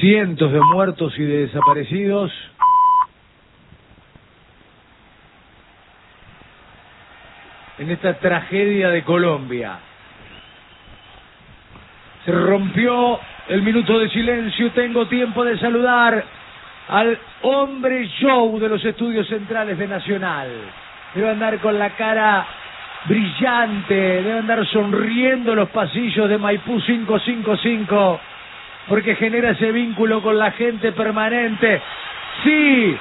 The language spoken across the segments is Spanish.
cientos de muertos y de desaparecidos. En esta tragedia de Colombia. Se rompió el minuto de silencio. Tengo tiempo de saludar al hombre show de los estudios centrales de Nacional. Debe andar con la cara brillante, debe andar sonriendo en los pasillos de Maipú 555, porque genera ese vínculo con la gente permanente. Sí,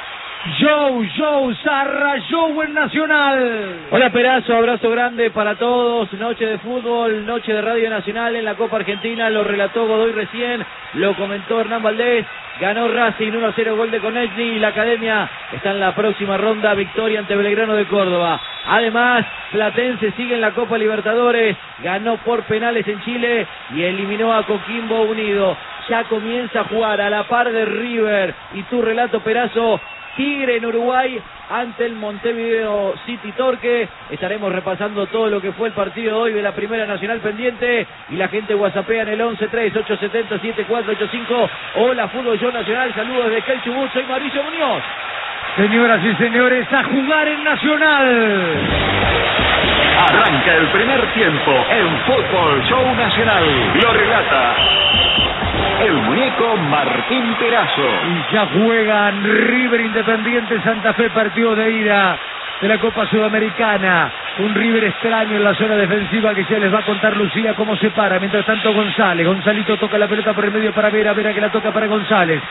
Joe Zarra, Joe en Nacional. Hola Perazo, abrazo grande para todos. Noche de fútbol, noche de Radio Nacional en la Copa Argentina. Lo relató Godoy recién, lo comentó Hernán Valdés. Ganó Racing 1-0, gol de Konechny, y la Academia está en la próxima ronda, victoria ante Belgrano de Córdoba. Además, Platense sigue en la Copa Libertadores, ganó por penales en Chile y eliminó a Coquimbo Unido. Ya comienza a jugar a la par de River. Y tu relato, Perazo, Tigre en Uruguay ante el Montevideo City Torque. Estaremos repasando todo lo que fue el partido de hoy de la Primera Nacional pendiente, y la gente whatsappea en el 11-3870-7485. Hola Fútbol Show Nacional, saludos desde el Chubut, soy Mauricio Muñoz. Señoras y señores, a jugar en Nacional. Arranca el primer tiempo en Fútbol Show Nacional. Lo relata el muñeco Martín Perazo. Y ya juegan River Independiente Santa Fe, partido de ida de la Copa Sudamericana. Un River extraño en la zona defensiva que ya les va a contar Lucía cómo se para. Mientras tanto Gonzalito toca la pelota por el medio para Vera que la toca para González.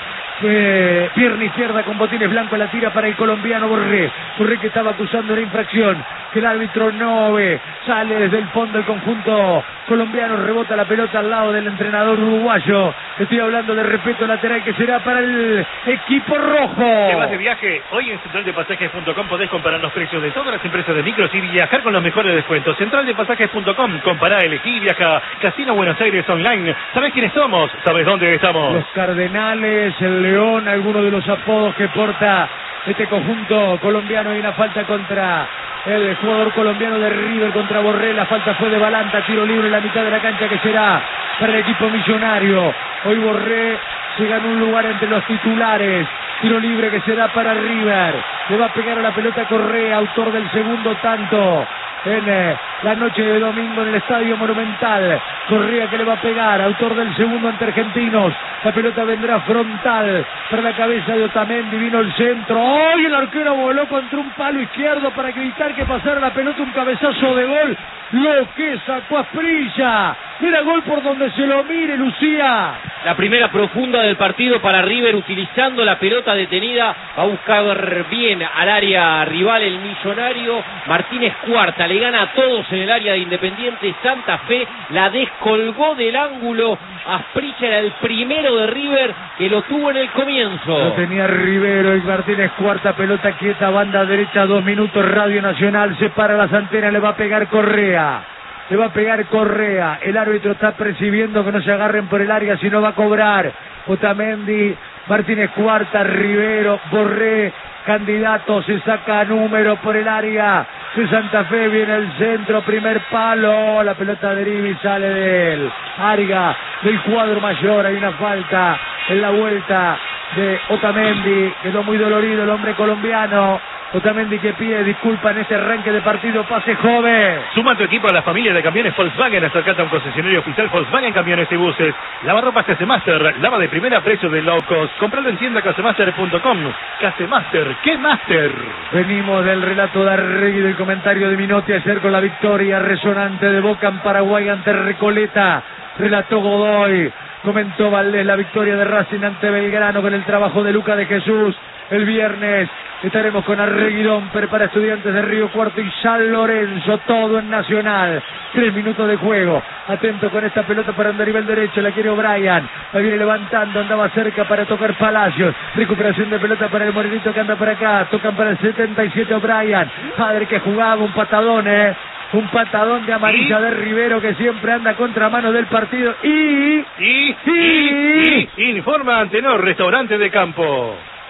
Pierna izquierda con botines blancos, la tira para el colombiano Borré que estaba acusando una infracción que el árbitro no ve. Sale desde el fondo el conjunto colombiano, rebota la pelota al lado del entrenador uruguayo. Estoy hablando de respeto lateral que será para el equipo rojo. ¿Te vas de viaje? Hoy en centraldepasajes.com podés comparar los precios de todas las empresas de micros y viajar con los mejores descuentos. Centraldepasajes.com, compará, elegí, viaja. Casino Buenos Aires Online. ¿Sabés quiénes somos? ¿Sabés dónde estamos? Los Cardenales, el León, algunos de los apodos que porta este conjunto colombiano. Hay una falta contra el jugador colombiano de River, contra Borré. La falta fue de Balanta, tiro libre en la mitad de la cancha que será para el equipo millonario. Hoy Borré se ganó un lugar entre los titulares. Tiro libre que será para River. Le va a pegar a la pelota Correa, autor del segundo tanto en la noche de domingo en el Estadio Monumental. Correa que le va a pegar, autor del segundo ante Argentinos. La pelota vendrá frontal para la cabeza de Otamendi. Vino el centro. ¡Ay! El arquero voló contra un palo izquierdo para evitar que pasara la pelota. Un cabezazo de gol. Lo que sacó a Asprilla. Era gol por donde se lo mire, Lucía. La primera profunda del partido para River, utilizando la pelota detenida. Va a buscar bien al área rival el millonario. Martínez Cuarta le gana a todos en el área de Independiente Santa Fe. La descolgó del ángulo. Asprilla era el primero de River que lo tuvo en el comienzo. Lo tenía Rivero y Martínez Cuarta, pelota quieta, banda derecha, 2 minutos, Radio Nacional, se para las antenas, le va a pegar Correa. Le va a pegar Correa. El árbitro está percibiendo que no se agarren por el área, si no va a cobrar. Otamendi, Martínez Cuarta, Rivero, Borré, candidato, se saca número por el área de Santa Fe, viene el centro, primer palo, la pelota deriva y sale del área del cuadro mayor. Hay una falta en la vuelta de Otamendi, quedó muy dolorido el hombre colombiano. Otamendi que pide disculpas en este arranque de partido, pase joven. Suma tu equipo a la familia de camiones Volkswagen, acercate a un concesionario oficial Volkswagen Camiones y Buses. Lavarropas Casemaster, lava de primera, precio de low cost. Compralo en tienda casemaster.com. Casemaster, ¿qué master? Venimos del relato de Arregui, del comentario de Minotti ayer con la victoria resonante de Boca en Paraguay ante Recoleta. Relató Godoy, comentó Valdés la victoria de Racing ante Belgrano con el trabajo de Luca de Jesús. El viernes estaremos con Arreguirón, para Estudiantes de Río Cuarto y San Lorenzo, todo en Nacional. 3 minutos de juego. Atento con esta pelota para andar nivel derecho, la quiere O'Brien. La viene levantando, andaba cerca para tocar Palacios. Recuperación de pelota para el morenito que anda para acá. Tocan para el 77 O'Brien. Padre que jugaba un patadón, un patadón de amarilla de Rivero que siempre anda contramano del partido. Informa Antenor, restaurante de campo.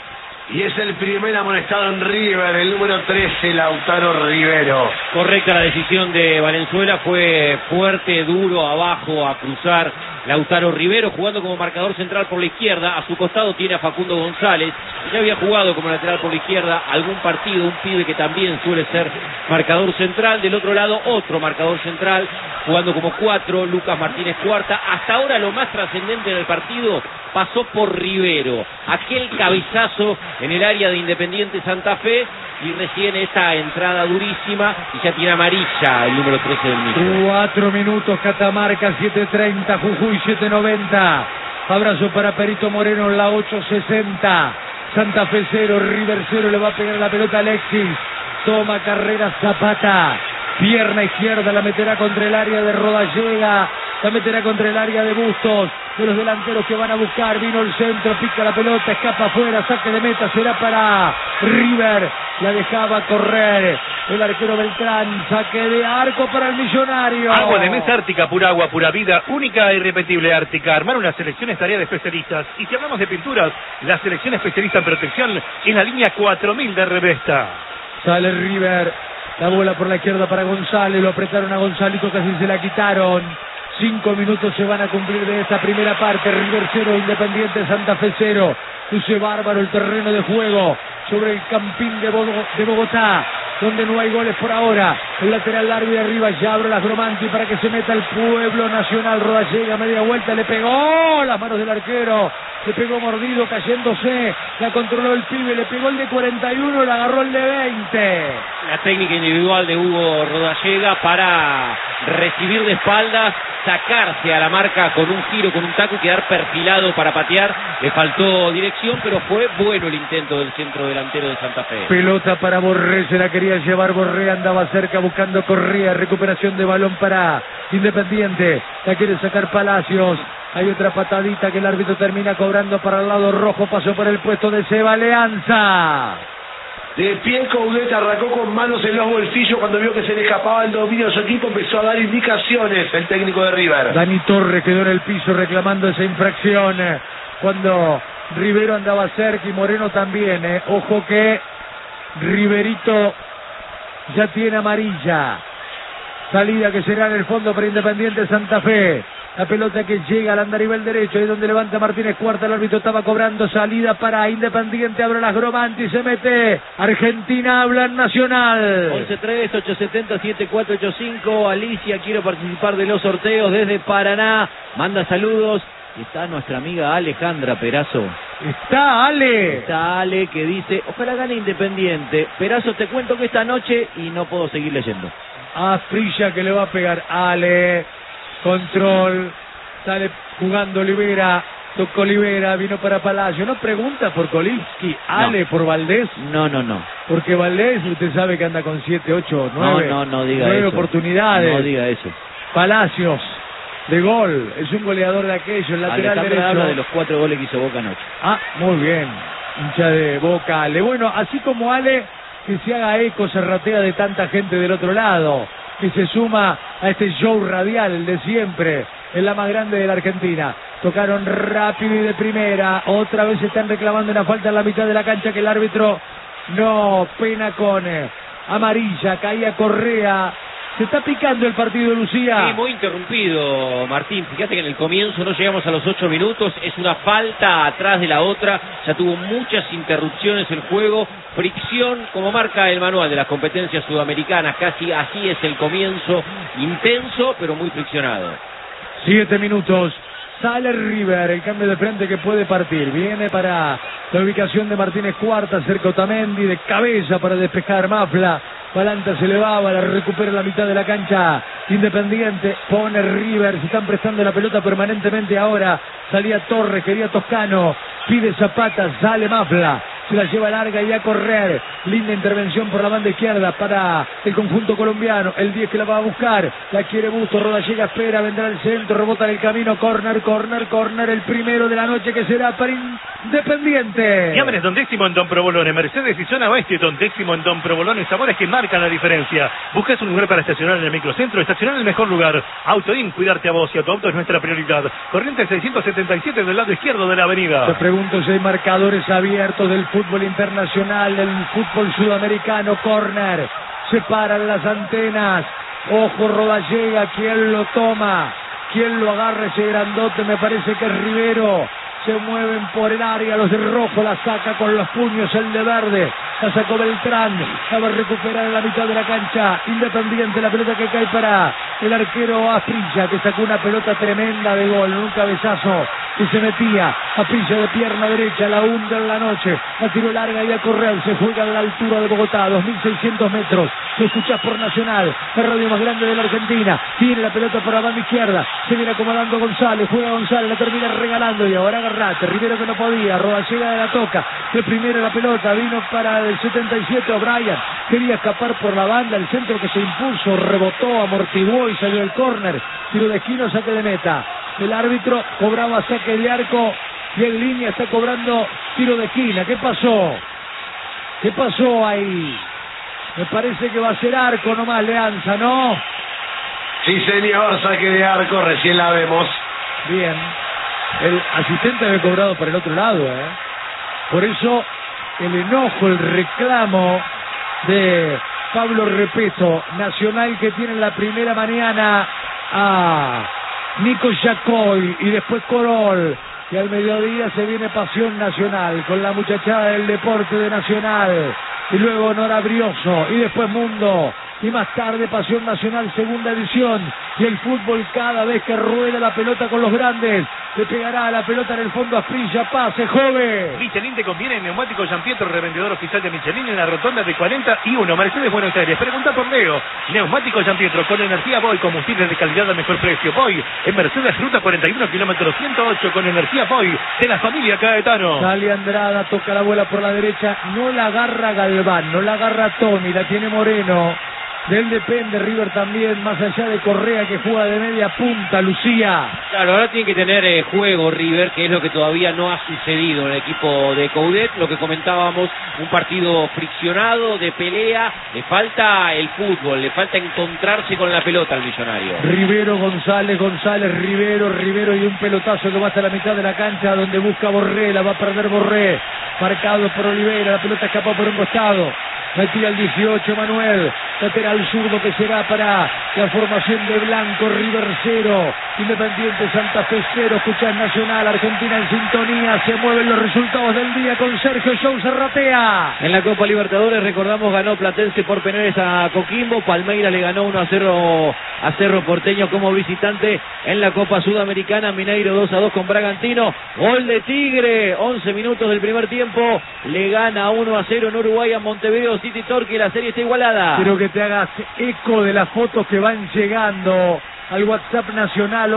Y es el primer amonestado en River, el número 13, Lautaro Rivero. Correcta la decisión de Valenzuela, fue fuerte, duro, abajo, a cruzar Lautaro Rivero, jugando como marcador central por la izquierda. A su costado tiene a Facundo González, ya había jugado como lateral por la izquierda algún partido, un pibe que también suele ser marcador central. Del otro lado, otro marcador central, jugando como 4, Lucas Martínez Cuarta. Hasta ahora lo más trascendente del partido pasó por Rivero, aquel cabezazo en el área de Independiente Santa Fe, y recién esta entrada durísima, y ya tiene amarilla el número 13 del mismo. 4 minutos, Catamarca, 7:30, Jujuy, 7:90. Abrazo para Perito Moreno, la 8:60. Santa Fe 0, River 0, le va a pegar la pelota a Alexis. Toma carrera Zapata. Pierna izquierda, la meterá contra el área de Rodallega. La meterá contra el área de Bustos, de los delanteros que van a buscar. Vino el centro, pica la pelota, escapa afuera, saque de meta, será para River. La dejaba correr el arquero Beltrán, saque de arco para el Millonario. Agua de mesa Ártica, pura agua, pura vida, única e irrepetible Ártica. Armar una selección es tarea de especialistas. Y si hablamos de pinturas, la selección especialista en protección es la línea 4000 de Revesta. Sale River, la bola por la izquierda para González, lo apretaron a González, casi se la quitaron. 5 minutos se van a cumplir de esta primera parte. River 0, Independiente Santa Fe 0. Luce bárbaro el terreno de juego sobre el Campín de Bogotá, donde no hay goles por ahora. El lateral largo y arriba ya abre las Gromanti para que se meta el Pueblo Nacional. Rodallega, media vuelta, le pegó las manos del arquero. Le pegó mordido, cayéndose. La controló el pibe, le pegó el de 41, le agarró el de 20. La técnica individual de Hugo Rodallega para recibir de espaldas, sacarse a la marca con un giro, con un taco y quedar perfilado para patear. Le faltó dirección, pero fue bueno el intento del centro delantero de Santa Fe. Pelota para Borré, se la quería llevar Borré, andaba cerca buscando Correa. Recuperación de balón para Independiente. La quiere sacar Palacios. Hay otra patadita que el árbitro termina cobrando para el lado rojo. Pasó por el puesto de Seba Leanza. De pie Coudet arrancó con manos en los bolsillos cuando vio que se le escapaba el dominio de su equipo. Empezó a dar indicaciones el técnico de River. Dani Torres quedó en el piso reclamando esa infracción cuando Rivero andaba cerca y Moreno también. Ojo que Riverito ya tiene amarilla. Salida que será en el fondo para Independiente Santa Fe. La pelota que llega al andarivel derecho, ahí donde levanta Martínez Cuarta, el árbitro estaba cobrando. Salida para Independiente, abre las Gromanti, se mete Argentina, habla Nacional. 11-3-870-7485. Alicia, quiero participar de los sorteos desde Paraná, manda saludos. Está nuestra amiga Alejandra Perazo. Está Ale. Está Ale que dice, ojalá gane Independiente. Perazo, te cuento que esta noche, y no puedo seguir leyendo. A Frilla que le va a pegar Ale. Control, sale jugando Olivera, tocó Olivera, vino para Palacio. No pregunta por Kolivsky, Ale por Valdés. No. Porque Valdés, usted sabe que anda con 7, 8, 9. No diga 9 eso. oportunidades. No diga eso. Palacios, de gol, es un goleador de aquellos, el lateral derecho. Habla de los 4 goles que hizo Boca anoche. Ah, muy bien, hincha de Boca, Ale. Bueno, así como Ale, que se haga eco, se ratea de tanta gente del otro lado, que se suma a este show radial de siempre, en la más grande de la Argentina. Tocaron rápido y de primera, otra vez están reclamando una falta en la mitad de la cancha que el árbitro no pena con amarilla. Caía Correa. Se está picando el partido, Lucía. Sí, muy interrumpido, Martín. Fíjate que en el comienzo no llegamos a los 8 minutos. Es una falta atrás de la otra. Ya tuvo muchas interrupciones el juego. Fricción, como marca el manual de las competencias sudamericanas. Casi así es el comienzo. Intenso, pero muy friccionado. 7 minutos. Sale River, el cambio de frente que puede partir. Viene para la ubicación de Martínez Cuarta, cerca Otamendi, de cabeza para despejar Mafla. Balanta se elevaba, la recupera en la mitad de la cancha. Independiente, pone River, se están prestando la pelota permanentemente ahora. Salía Torres, quería Toscano, pide Zapata, sale Mafla. Se la lleva larga y a correr. Linda intervención por la banda izquierda para el conjunto colombiano. El 10 que la va a buscar. La quiere Bustos. Rodallega espera. Vendrá el centro. Rebota en el camino. Corner. El primero de la noche que será para Independiente. Llámenes Don Décimo en Don Provolone. Mercedes y zona oeste. Don Décimo en Don Provolone. Sabores que marcan la diferencia. Buscas un lugar para estacionar en el microcentro. Estacionar en el mejor lugar. Autoin, cuidarte a vos y a tu auto es nuestra prioridad. Corriente 677 del lado izquierdo de la avenida. Te pregunto si hay marcadores abiertos del fútbol fútbol internacional, del fútbol sudamericano. Córner, se paran las antenas. Ojo, Rodallega, ¿quién lo toma? ¿Quién lo agarra ese grandote? Me parece que es Rivero. Se mueven por el área, los de rojo la saca con los puños, el de verde la sacó Beltrán, la va a recuperar en la mitad de la cancha. Independiente, la pelota que cae para el arquero Asprilla, que sacó una pelota tremenda de gol, un cabezazo que se metía. Asprilla de pierna derecha, la hunde en la noche, la tiró larga y a correr. Se juega a la altura de Bogotá, 2600 metros. Lo escuchás por Nacional, la radio más grande de la Argentina. Tiene la pelota por la banda izquierda, se viene acomodando González, juega González, la termina regalando y ahora agarrate. Rivero que no podía, Rodallega de la toca, de primero la pelota, vino para el 77 O'Brien, quería escapar por la banda, el centro que se impuso, rebotó, amortiguó y salió el córner. Tiro de esquina, saque de meta. El árbitro cobraba saque de arco y en línea está cobrando tiro de esquina. ¿Qué pasó? ¿Qué pasó ahí? Me parece que va a ser arco nomás, Leanza, ¿no? Sí, señor, saque de arco, recién la vemos. Bien. El asistente había cobrado para el otro lado, Por eso el enojo, el reclamo de Pablo Repeto. Nacional que tiene en la primera mañana a Nico Yacoy y después Corol. Y al mediodía se viene Pasión Nacional con la muchachada del deporte de Nacional. Y luego Nora Brioso y después Mundo. Y más tarde Pasión Nacional, segunda edición. Y el fútbol cada vez que rueda la pelota con los grandes. Le pegará la pelota en el fondo a Asprilla. Pase, joven. Michelin te conviene en Neumáticos Gianpietro, revendedor oficial de Michelin en la rotonda de 41, Mercedes, Buenos Aires. Pregunta por Leo. Neumáticos Gianpietro con energía Boy, combustibles de calidad al mejor precio. Boy en Mercedes, ruta 41, kilómetro 108 con energía Boy de la familia Caetano. Sale Andrada, toca la bola por la derecha. No la agarra Galván, no la agarra Tony, la tiene Moreno. De él depende River también, más allá de Correa que juega de media punta, Lucía. Claro, ahora tiene que tener juego River, que es lo que todavía no ha sucedido en el equipo de Coudet. Lo que comentábamos, un partido friccionado, de pelea. Le falta el fútbol, le falta encontrarse con la pelota al Millonario. Rivero, González, Rivero y un pelotazo que va hasta la mitad de la cancha donde busca Borré, la va a perder Borré. Marcado por Olivera, la pelota escapó por un costado. La tira el 18 Manuel, lateral zurdo que será para la formación de Blanco. River 0, Independiente Santa Fe 0. Escuchás Nacional, Argentina en sintonía. Se mueven los resultados del día con Sergio Show Serratea. En la Copa Libertadores, recordamos, ganó Platense por penales a Coquimbo. Palmeiras le ganó 1-0 a Cerro Porteño como visitante. En la Copa Sudamericana, Mineiro 2-2 con Bragantino. Gol de Tigre, 11 minutos del primer tiempo. Le gana 1-0 en Uruguay a Montevideo City Torque. La serie está igualada. Quiero que te hagas eco de las fotos que van llegando al WhatsApp nacional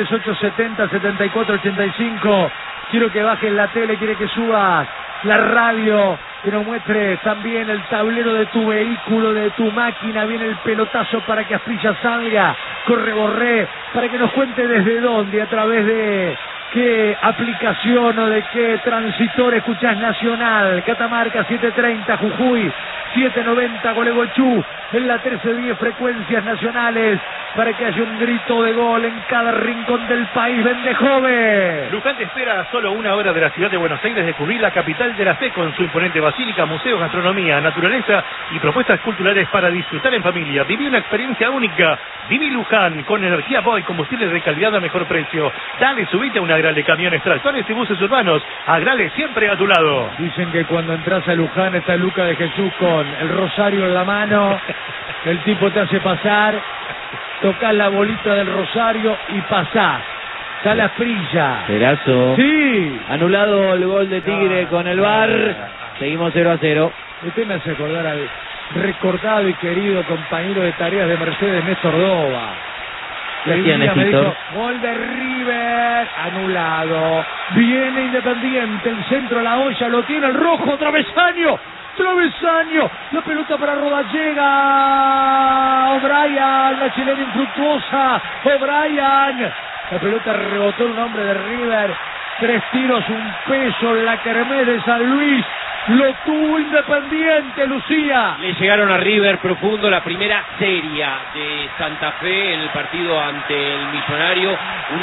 113870-7485. Quiero que bajes la tele, quiero que subas la radio, que nos muestres también el tablero de tu vehículo, de tu máquina. Viene el pelotazo para que Asprilla salga. Corre Borré, para que nos cuente desde dónde, a través de qué aplicación o de qué transitor escuchás Nacional. Catamarca 730, Jujuy 790, Gualeguaychú en la 1310, frecuencias nacionales, para que haya un grito de gol en cada rincón del país. Vende joven. Luján te espera a solo una hora de la ciudad de Buenos Aires, descubrir la capital de la fe con su imponente basílica, museos, gastronomía, naturaleza y propuestas culturales para disfrutar en familia. Viví una experiencia única. Viví Luján con energía Boy, combustibles de calidad a mejor precio. Dale, subite a una Agrale, camiones, tractores y buses urbanos. Agrale siempre a tu lado. Dicen que cuando entras a Luján está Luca de Jesús con el rosario en la mano. El tipo te hace pasar, tocás la bolita del rosario y pasás. Sale Asprilla. Perazo. Sí. Anulado el gol de Tigre con el VAR. Seguimos 0-0. Usted me hace acordar al recordado y querido compañero de tareas de Mercedes, Néstor Dova. El día me dijo, gol de River, anulado. Viene Independiente, el centro, la olla, lo tiene el rojo, travesaño, la pelota para Rodallega. O'Brien, la chilena infructuosa, O'Brien. La pelota rebotó un hombre de River. 3 tiros, un peso, la kermés de San Luis. Lo tuvo Independiente, Lucía. Le llegaron a River profundo, la primera seria de Santa Fe en el partido ante el Millonario.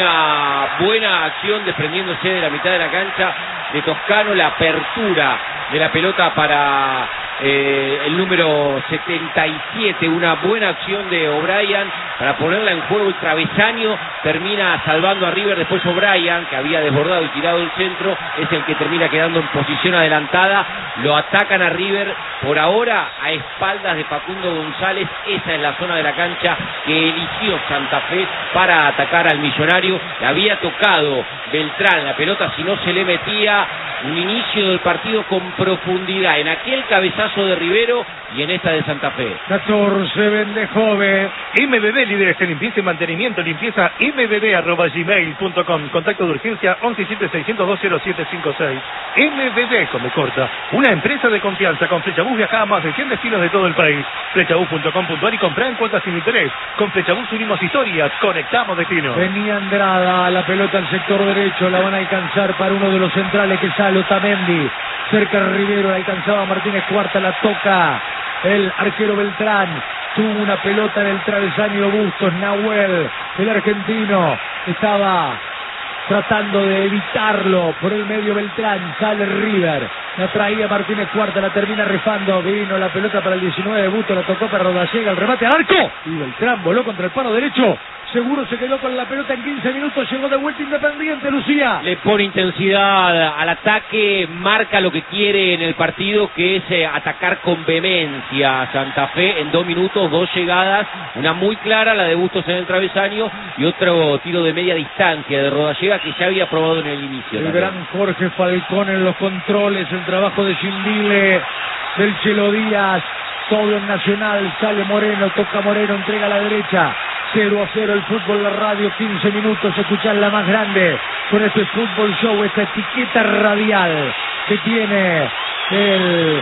Una buena acción desprendiéndose de la mitad de la cancha de Toscano, la apertura de la pelota para el número 77, una buena acción de O'Brien para ponerla en juego el travesaño, termina salvando a River. Después O'Brien, que había desbordado y tirado el centro, es el que termina quedando en posición adelantada. Lo atacan a River, por ahora a espaldas de Facundo González. Esa es la zona de la cancha que eligió Santa Fe para atacar al Millonario. Le había tocado Beltrán la pelota, si no se le metía. Un inicio del partido con profundidad en aquel cabezazo de Rivero y en esta de Santa Fe. 14 vende joven. MBB, líderes en limpieza y mantenimiento. Limpieza mbb@gmail.com. Contacto de urgencia 1176020756. MBB, como corta. Una empresa de confianza. Con Flechabús viaja a más de 100 destinos de todo el país. Flechabús.com.ar y comprar en cuotas sin interés. Con Flechabús unimos historias, conectamos destinos. Venía Andrada, la pelota al sector derecho, la van a alcanzar para uno de los centrales que sale Otamendi. Cerca Rivero, la alcanzaba Martínez Cuarta, la toca el arquero Beltrán. Tuvo una pelota en el travesaño Bustos, Nahuel, el argentino, estaba tratando de evitarlo por el medio Beltrán, sale River, la traía Martínez Cuarta, la termina rifando, vino la pelota para el 19, Bustos la tocó para Rodallega, el remate al arco, y Beltrán voló contra el palo derecho. Seguro se quedó con la pelota en 15 minutos, llegó de vuelta Independiente, Lucía. Le pone intensidad al ataque, marca lo que quiere en el partido, que es atacar con vehemencia a Santa Fe. En 2 minutos, 2 llegadas, una muy clara, la de Bustos en el travesaño, y otro tiro de media distancia de Rodallega que ya había probado en el inicio. El gran Jorge Falcón en los controles, el trabajo de Gindile, del Chelo Díaz, todo en Nacional, sale Moreno, toca Moreno, entrega a la derecha. 0-0 el fútbol, la radio, 15 minutos, escuchar la más grande con este Fútbol Show, esta etiqueta radial que tiene el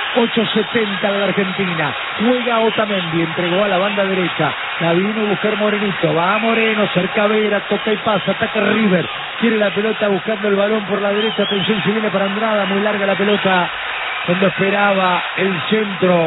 870 de la Argentina. Juega Otamendi, entregó a la banda derecha, la vino a buscar Morenito, va a Moreno, cerca Vera, toca y pasa, ataca River, quiere la pelota buscando el balón por la derecha, atención, se viene para Andrada, muy larga la pelota, cuando esperaba el centro.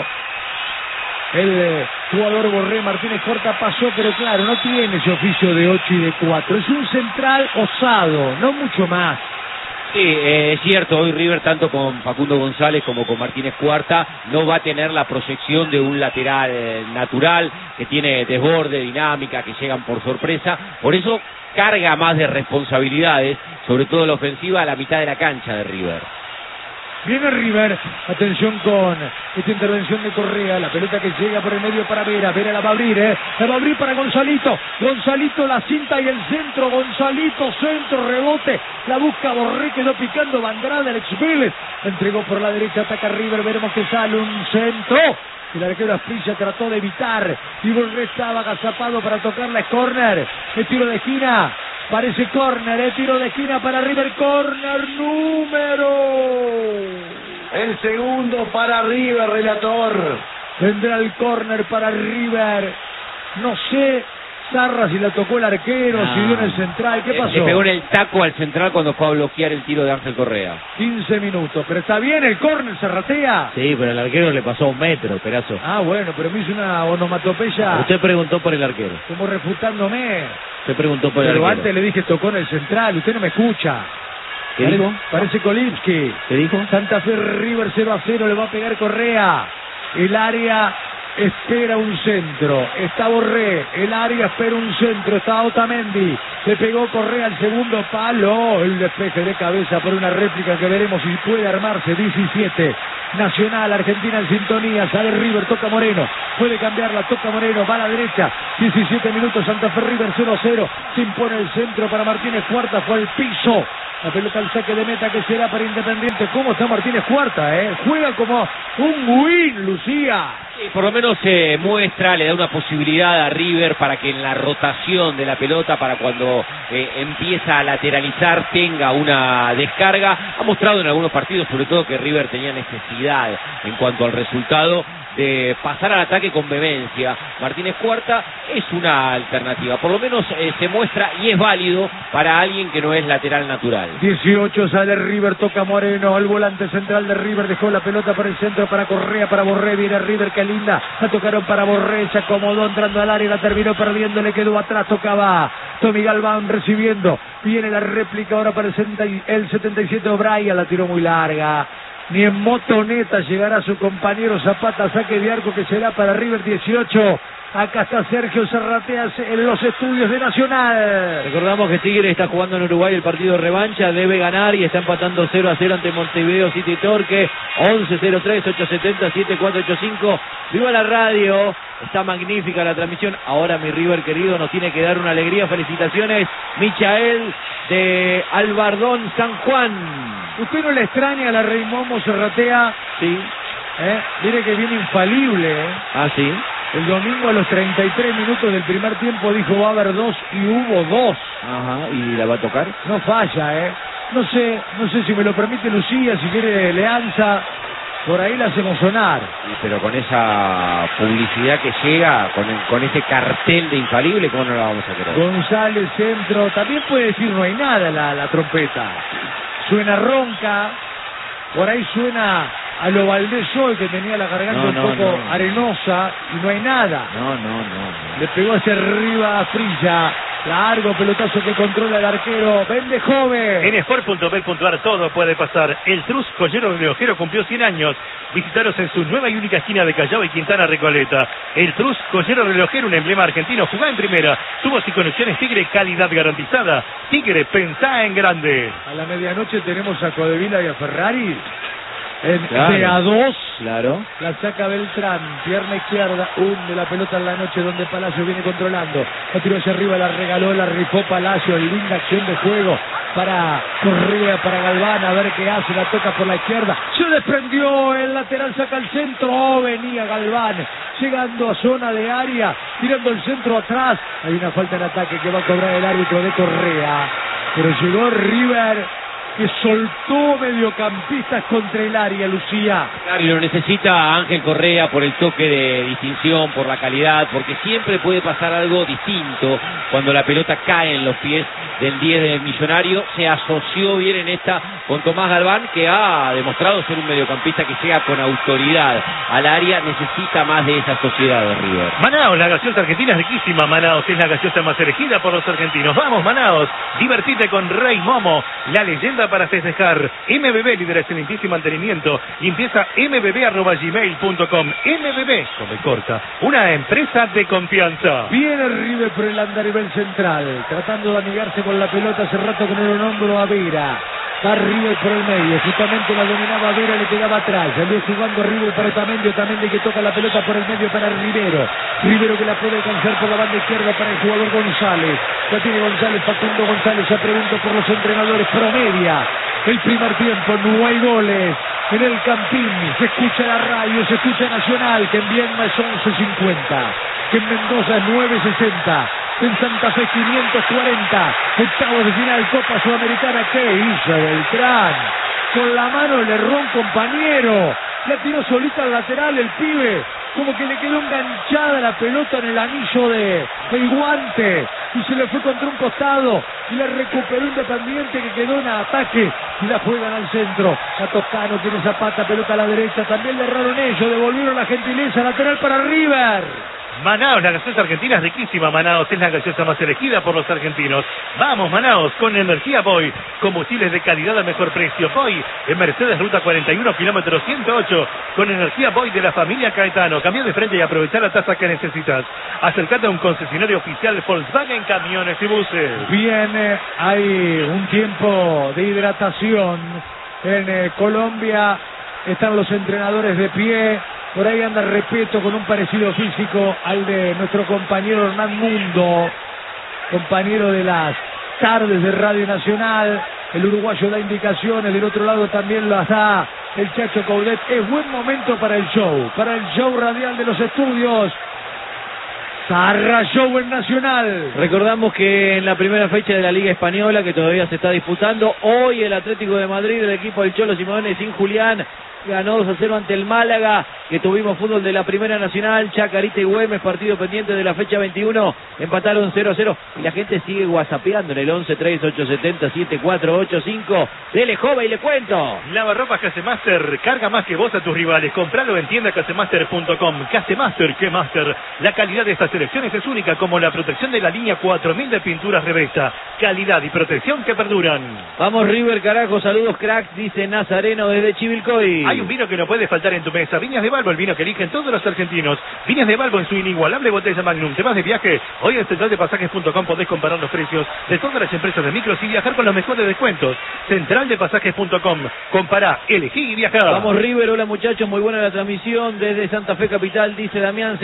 El jugador Borré, Martínez Cuarta pasó, pero claro, no tiene ese oficio de 8 y de 4. Es un central osado, no mucho más. Sí, es cierto, hoy River, tanto con Facundo González como con Martínez Cuarta, no va a tener la proyección de un lateral natural, que tiene desborde, dinámica, que llegan por sorpresa. Por eso carga más de responsabilidades, sobre todo la ofensiva, a la mitad de la cancha de River. Viene River, atención con esta intervención de Correa, la pelota que llega por el medio para Vera, Vera la va a abrir, la va a abrir para Gonzalito, Gonzalito la cinta y el centro, Gonzalito, centro, rebote, la busca Borré, quedó picando Bandrada, el ex Vélez, entregó por la derecha, ataca River, veremos que sale un centro, el arquero Asprilla trató de evitar, y Borré estaba agazapado para tocarla, es córner, el tiro de esquina. Parece córner, tiro de esquina para River, córner número. El segundo para River, relator. Vendrá el córner para River. No sé, Zarra, si la tocó el arquero, si dio en el central, ¿qué pasó? Le pegó en el taco al central cuando fue a bloquear el tiro de Ángel Correa. 15 minutos, pero está bien el córner, Zarratea. Sí, pero el arquero le pasó 1 metro, Perazo. Ah, bueno, pero me hizo una onomatopeya. Usted preguntó por el arquero. Como refutándome. Usted preguntó por el Pero arquero. antes le dije tocó en el central, usted no me escucha. ¿Qué dijo? Parece Kolipski. ¿Qué dijo? Santa Fe River 0-0, le va a pegar Correa. El área espera un centro. Está Borré. El área espera un centro. Está Otamendi. Le pegó Correa al segundo palo. El despeje de cabeza por una réplica que veremos si puede armarse. 17. Nacional, Argentina en sintonía. Sale River, toca Moreno. Puede cambiarla, toca Moreno. Va a la derecha. 17 minutos. Santa Fe River 0-0. Se impone el centro para Martínez Cuarta. Fue al piso. La pelota al saque de meta que será para Independiente. ¿Cómo está Martínez Cuarta? Juega como un win, Lucía. Sí, por lo menos se muestra, le da una posibilidad a River para que en la rotación de la pelota, para cuando empieza a lateralizar, tenga una descarga. Ha mostrado en algunos partidos, sobre todo, que River tenía necesidad en cuanto al resultado de pasar al ataque con vehemencia. Martínez Cuarta es una alternativa, por lo menos se muestra y es válido para alguien que no es lateral natural. 18 sale River, toca Moreno, el volante central de River dejó la pelota para el centro, para Correa, para Borré, viene River, qué linda, la tocaron para Borré, se acomodó entrando al área, la terminó perdiendo, le quedó atrás, tocaba Tommy Galván recibiendo, viene la réplica ahora para el 77 O'Brien, la tiró muy larga. ni en motoneta llegará su compañero Zapata. Saque de arco que será para River 18. Acá está Sergio Zarratea en los estudios de Nacional. Recordamos que Tigre está jugando en Uruguay el partido de revancha, debe ganar y está empatando 0-0 ante Montevideo City Torque. 11-03-870-7485. Viva la radio, está magnífica la transmisión. Ahora mi River querido nos tiene que dar una alegría. Felicitaciones, Michael de Albardón, San Juan. ¿Usted no le extraña a la Rey Momo Zarratea? Sí. Mire que viene infalible. Ah, sí. El domingo a los 33 minutos del primer tiempo dijo va a haber 2 y hubo 2. Ajá, ¿y la va a tocar? No falla, No sé si me lo permite Lucía, si quiere Leanza, por ahí la hacemos sonar. Sí, pero con esa publicidad que llega, con ese cartel de infalible, ¿cómo no la vamos a querer? González, centro, también puede decir no hay nada la trompeta. Suena ronca, por ahí suena a lo Valdés Sol, que tenía la garganta un poco arenosa, y no hay nada. No. Le pegó hacia arriba a Frilla. Largo pelotazo que controla el arquero. Vende joven. En sport.bet.ar todo puede pasar. El Trus Joyero Relojero cumplió 100 años. Visitaros en su nueva y única esquina de Callao y Quintana Recoleta. El Trus Joyero Relojero, un emblema argentino. Jugá en primera. Tubos y conexiones Tigre, calidad garantizada. Tigre, pensá en grande. A la medianoche tenemos a Codevila y a Ferrari. En claro, de a 2, claro. La saca Beltrán, pierna izquierda, hunde la pelota en la noche donde Palacio viene controlando. La tiró hacia arriba, la regaló, la rifó Palacio. Linda acción de juego para Correa, para Galván, a ver qué hace. La toca por la izquierda, se desprendió el lateral, saca el centro. Venía Galván llegando a zona de área, tirando el centro atrás. Hay una falta en ataque que va a cobrar el árbitro de Correa, pero llegó River, que soltó mediocampistas contra el área, Lucía. Claro, y lo necesita Ángel Correa por el toque de distinción, por la calidad, porque siempre puede pasar algo distinto cuando la pelota cae en los pies del 10 del Millonario. Se asoció bien en esta con Tomás Galván, que ha demostrado ser un mediocampista que llega con autoridad al área. Necesita más de esa sociedad de River. Manaos, la gaseosa argentina es riquísima. Manaos es la gaseosa más elegida por los argentinos. Vamos, Manaos, divertite con Rey Momo, la leyenda para festejar. MBB, líder excelentísimo mantenimiento. Limpieza mbb@gmail.com. MBB, come corta, una empresa de confianza. Viene River por el andarivel central, tratando de amigarse con la pelota. Hace rato que no lo nombro a Vera. Va River por el medio, justamente la dominaba Vera, le quedaba atrás. Salió jugando River para Otamendi que toca la pelota por el medio para Rivero que la puede alcanzar por la banda izquierda para el jugador González. La tiene González, Facundo González. Ya pregunto por los entrenadores. Promedia el primer tiempo, no hay goles en el Campín. Se escucha la radio, se escucha Nacional, que en Viedma es 11.50, que en Mendoza es 9.60, en Santa Fe 540. Octavos de final, Copa Sudamericana. ¿Qué hizo Beltrán? Con la mano le erró un compañero, la tiró solita al lateral el pibe, como que le quedó enganchada la pelota en el anillo del guante y se le fue contra un costado y la recuperó Independiente, que quedó en ataque y la juegan al centro. A Toscano, tiene Zapata, pelota a la derecha, también le erraron ellos, devolvieron la gentileza, lateral para River. Manaos, la gaseosa argentina es riquísima. Manaos es la gaseosa más elegida por los argentinos. Vamos, Manaos, con energía Boy. Combustibles de calidad al mejor precio. Boy, en Mercedes, ruta 41, kilómetro 108. Con energía Boy de la familia Caetano. Cambia de frente y aprovechar la tasa que necesitas. Acercate a un concesionario oficial Volkswagen Camiones y Buses. Bien, hay un tiempo de hidratación en Colombia. Están los entrenadores de pie. Por ahí anda Repeto con un parecido físico al de nuestro compañero Hernán Mundo, compañero de las tardes de Radio Nacional. El uruguayo da indicaciones, del otro lado también lo da el Chacho Coudet. Es buen momento para el show radial de los estudios. Zarra Show en Nacional. Recordamos que en la primera fecha de la Liga Española, que todavía se está disputando, hoy el Atlético de Madrid, el equipo del Cholo Simeone sin Julián, ganó 2-0 ante el Málaga, que tuvimos fútbol de la Primera Nacional, Chacarita y Güemes, partido pendiente de la fecha 21, empataron 0-0, y la gente sigue whatsappeando en el 11-3870-7485, dele jova y le cuento. Lavarropas Casemaster, carga más que vos a tus rivales, compralo en tiendacasemaster.com. Casemaster, que Master, la calidad de estas selecciones es única, como la protección de la línea 4000 de pinturas Revesta, calidad y protección que perduran. Vamos River, carajo, saludos cracks, dice Nazareno desde Chivilcoy. Hay un vino que no puede faltar en tu mesa, Viñas de Balbo, el vino que eligen todos los argentinos. Viñas de Balbo en su inigualable botella Magnum. ¿Te vas de viaje? Hoy en centraldepasajes.com podés comparar los precios de todas las empresas de micros y viajar con los mejores descuentos. Centraldepasajes.com, compará, elegí y viajá. Vamos River, hola muchachos, muy buena la transmisión desde Santa Fe Capital, dice Damián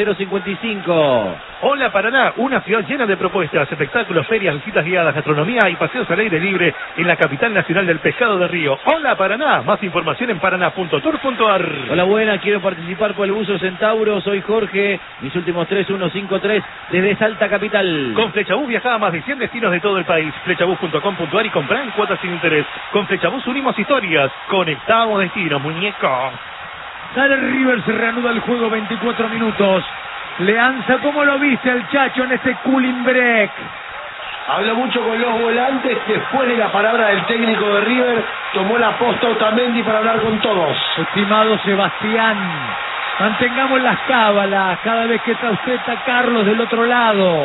055. Hola Paraná, una ciudad llena de propuestas, espectáculos, ferias, visitas guiadas, gastronomía y paseos al aire libre en la capital nacional del pescado de Río. Hola Paraná, más información en paraná.tour.ar. Hola buena, quiero participar por el buzo Centauro, soy Jorge, mis últimos 3153 desde Salta Capital. Con Flechabús viajá a más de 100 destinos de todo el país, flechabús.com.ar y comprá en cuotas sin interés. Con Flechabús unimos historias, conectamos destinos, muñeco. Sale River, se reanuda el juego, 24 minutos. Leanza, ¿cómo lo viste el Chacho en este cooling break? Habló mucho con los volantes, después de la palabra del técnico de River, tomó la posta Otamendi para hablar con todos. Estimado Sebastián, mantengamos las cábalas, cada vez que usted está Carlos del otro lado.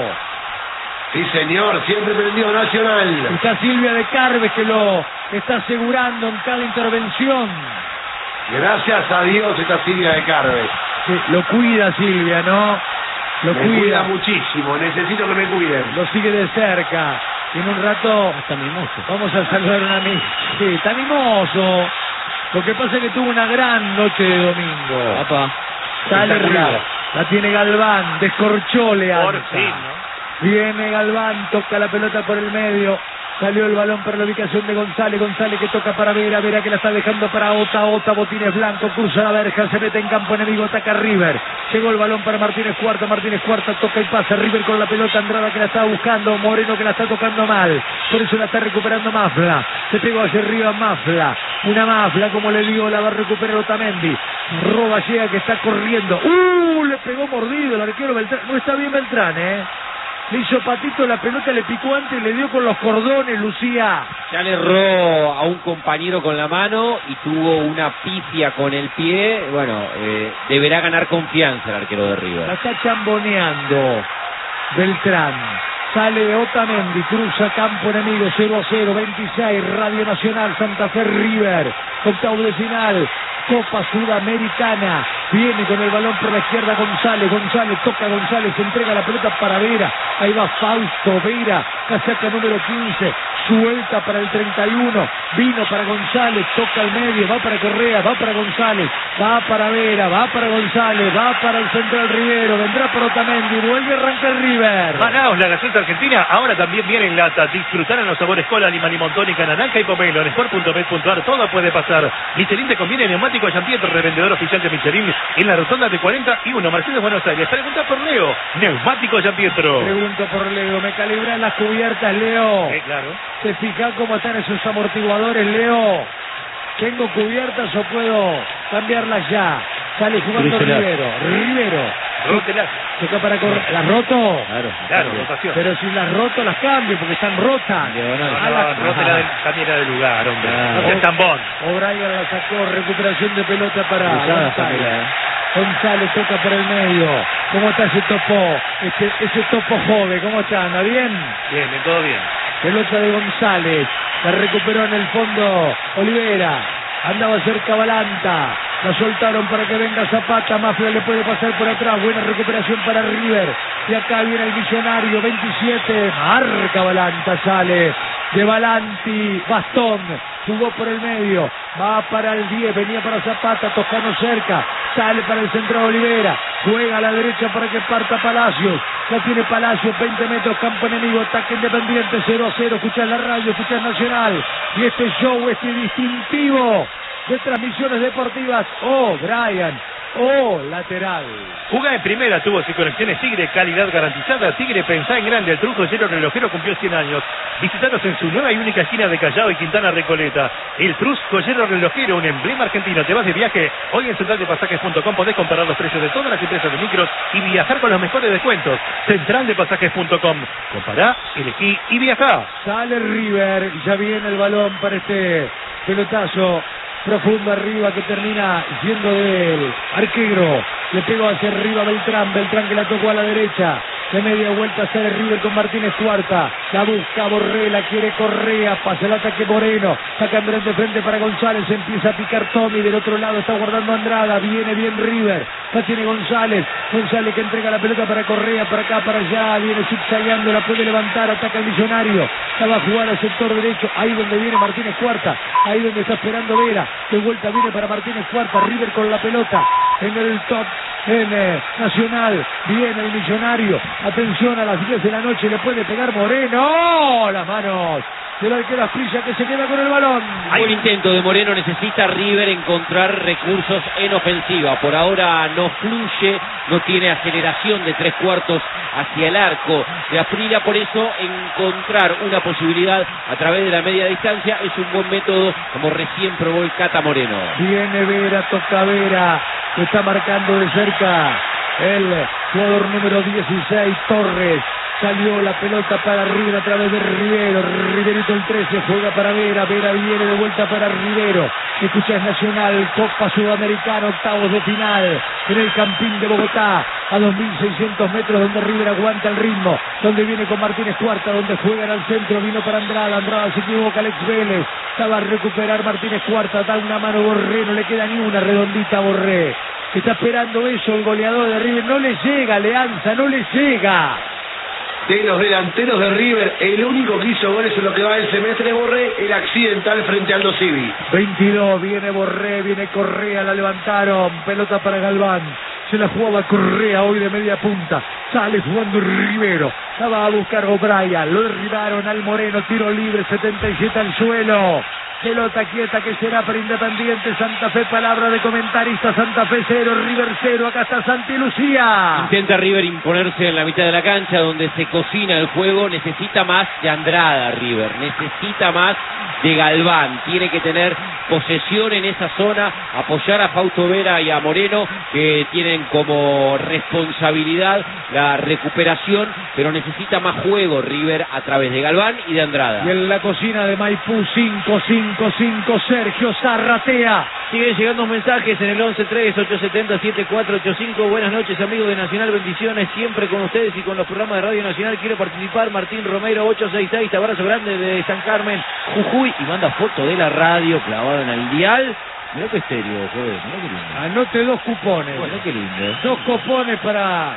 Sí señor, siempre prendido Nacional. Está Silvia de Carves que lo está asegurando en cada intervención. Gracias a Dios está Silvia de Carves. Sí, lo cuida Silvia, ¿no? Lo me cuida muchísimo, necesito que me cuiden. Lo sigue de cerca. Y en un rato Está mimoso. vamos a saludar a un amigo. Sí, está mimoso. Lo que pasa es que tuvo una gran noche de domingo. Papá. Sale Espectacular. River. La tiene Galván, descorchó Leanza. Por fin, ¿no? Viene Galván, toca la pelota por el medio. Salió el balón para la ubicación de González. González que toca para Vera. Vera que la está dejando para Ota. Botines blanco. Cruza la verja. Se mete en campo enemigo. Ataca River. Llegó el balón para Martínez Cuarta. Martínez Cuarta toca y pasa. River con la pelota. Andrada que la está buscando. Moreno que la está tocando mal. Por eso la está recuperando Mafla. Se pegó hacia arriba Mafla. Una Mafla, como le digo, la va a recuperar Otamendi. Roba llega que está corriendo. Le pegó mordido el arquero Beltrán. No está bien Beltrán, Le hizo patito, la pelota le picó antes y le dio con los cordones, Lucía. Ya le erró a un compañero con la mano y tuvo una pifia con el pie. Bueno, deberá ganar confianza el arquero de La River. está chamboneando Beltrán. Sale Otamendi, cruza campo enemigo, 0-0, 26, Radio Nacional, Santa Fe River, octavo de final, Copa Sudamericana. Viene con el balón por la izquierda González, toca González, se entrega la pelota para Vera, ahí va Fausto Vera, casaca número 15, suelta para el 31, vino para González, toca al medio, va para Correa, va para González, va para Vera, va para González, va para el central Rivero, vendrá por Otamendi, vuelve a arrancar River. Manaos, la gaseosa argentina, ahora también viene en lata. Disfrutarán los sabores cola, lima, limón, tónica, naranja y pomelo. En sport.bet.ar todo puede pasar. Michelin te conviene, neumático Jean-Pierre, revendedor oficial de Michelin en la rotonda de 41, Mercedes, Buenos Aires. Pregunta por Leo, neumático Jean-Pierre. Pregunto por Leo, ¿me calibran las cubiertas, Leo? Claro. ¿Se fija cómo están esos amortiguadores, Leo? ¿Tengo cubiertas o puedo cambiarlas ya? Sale jugando Rivero. Rótelas. Toca para correr. ¿Las roto? Claro, rotación. Pero si las roto las cambio porque están rotas. Rótela cambiera de lugar, hombre. No seas tambón. O'Brien la sacó, recuperación de pelota para Cruzada, González. González toca por el medio. ¿Cómo está ese topo? Ese topo joven, ¿cómo está? ¿Anda bien? Bien, todo bien. Pelota de González. La recuperó en el fondo Olivera. Andaba cerca Balanta. La soltaron para que venga Zapata. Mafia le puede pasar por atrás. Buena recuperación para River. Y acá viene el millonario. 27. Marca Balanta. Sale de Balanti. Bastón. Jugó por el medio. Va para el 10. Venía para Zapata. Toscano cerca. Sale para el centro de Olivera. Juega a la derecha para que parta Palacios. Ya tiene Palacios. 20 metros. Campo enemigo. Ataque Independiente. 0-0. Escuchás la radio. Escuchás Nacional. Y este show, este distintivo de transmisiones deportivas. Brian. Lateral. Jugá en primera, tubos y conexiones Tigre, calidad garantizada. Tigre, pensá en grande. El truco cero relojero cumplió 100 años. Visítanos en su nueva y única esquina de Callao y Quintana Recoleta. El Trus Joyero Relojero, un emblema argentino. Te vas de viaje. Hoy en centraldepasajes.com podés comparar los precios de todas las empresas de micros y viajar con los mejores descuentos. Centraldepasajes.com. Compará, elegí y viajá. Sale River, ya viene el balón para este pelotazo profundo arriba que termina yendo del arquero. Le pegó hacia arriba Beltrán que la tocó a la derecha. De media vuelta sale River con Martínez Cuarta. La busca Borré, la quiere Correa. Pasa el ataque Moreno. Saca Andrés de frente para González. Empieza a picar Tommy. Del otro lado está guardando Andrada. Viene bien River. La tiene González. González que entrega la pelota para Correa. Para acá, para allá. Viene zigzagueando. La puede levantar. Ataca el Millonario. La va a jugar al sector derecho. Ahí donde viene Martínez Cuarta. Ahí donde está esperando Vera. De vuelta viene para Martínez Cuarta. River con la pelota. En el top. En Nacional. Viene el Millonario. Atención, a las 10 de la noche le puede pegar Moreno. Las manos del arquero Asprilla que se queda con el balón. Hay un intento de Moreno, necesita River encontrar recursos en ofensiva. Por ahora no fluye, no tiene aceleración de 3/4 hacia el arco de Asprilla, por eso encontrar una posibilidad a través de la media distancia es un buen método, como recién probó el Cata Moreno. Viene Vera, toca Vera, que está marcando de cerca el jugador número 16, Torres. Salió la pelota para River a través de Rivero. Riverito el 13 juega para Vera. Vera viene de vuelta para Rivero. Escuchas Nacional, Copa Sudamericana, octavos de final. En el Campín de Bogotá, a 2.600 metros, donde River aguanta el ritmo. Donde viene con Martínez Cuarta, donde juegan al centro. Vino para Andrada. Andrada se equivoca, Alex Vélez. Estaba a recuperar Martínez Cuarta. Da una mano Borré. No le queda ni una redondita a Borré. Está esperando eso el goleador de River. No le llega, Leanza, no le llega. De los delanteros de River, el único que hizo goles en lo que va del semestre, Borré, el accidental frente al Aldo Civi. 22, viene Borré, viene Correa, la levantaron, pelota para Galván. Se la jugaba Correa hoy de media punta. Sale jugando Rivero. La va a buscar O'Brien. Lo derribaron al Moreno. Tiro libre, 77 al suelo. Pelota quieta que será para Independiente Santa Fe. Palabra de comentarista. Santa Fe 0, River 0. Acá está Santi Lucía. Intenta River imponerse en la mitad de la cancha donde se cocina el juego. Necesita más de Andrada River. Necesita más de Galván. Tiene que tener posesión en esa zona. Apoyar a Fausto Vera y a Moreno, que tienen como responsabilidad la recuperación, pero necesita más juego River a través de Galván y de Andrada. Y en la cocina de Maipú 5-5-5 Sergio Zarratea. Siguen llegando mensajes en el 11-3-870-7485. Buenas noches, amigos de Nacional, bendiciones siempre con ustedes y con los programas de Radio Nacional. Quiero participar, Martín Romero 866, abrazo grande de San Carmen, Jujuy, y manda foto de la radio clavado en el dial. Mirá qué estéreo, joder, mirá qué lindo. Anote 2 cupones. Bueno, qué lindo. 2 cupones para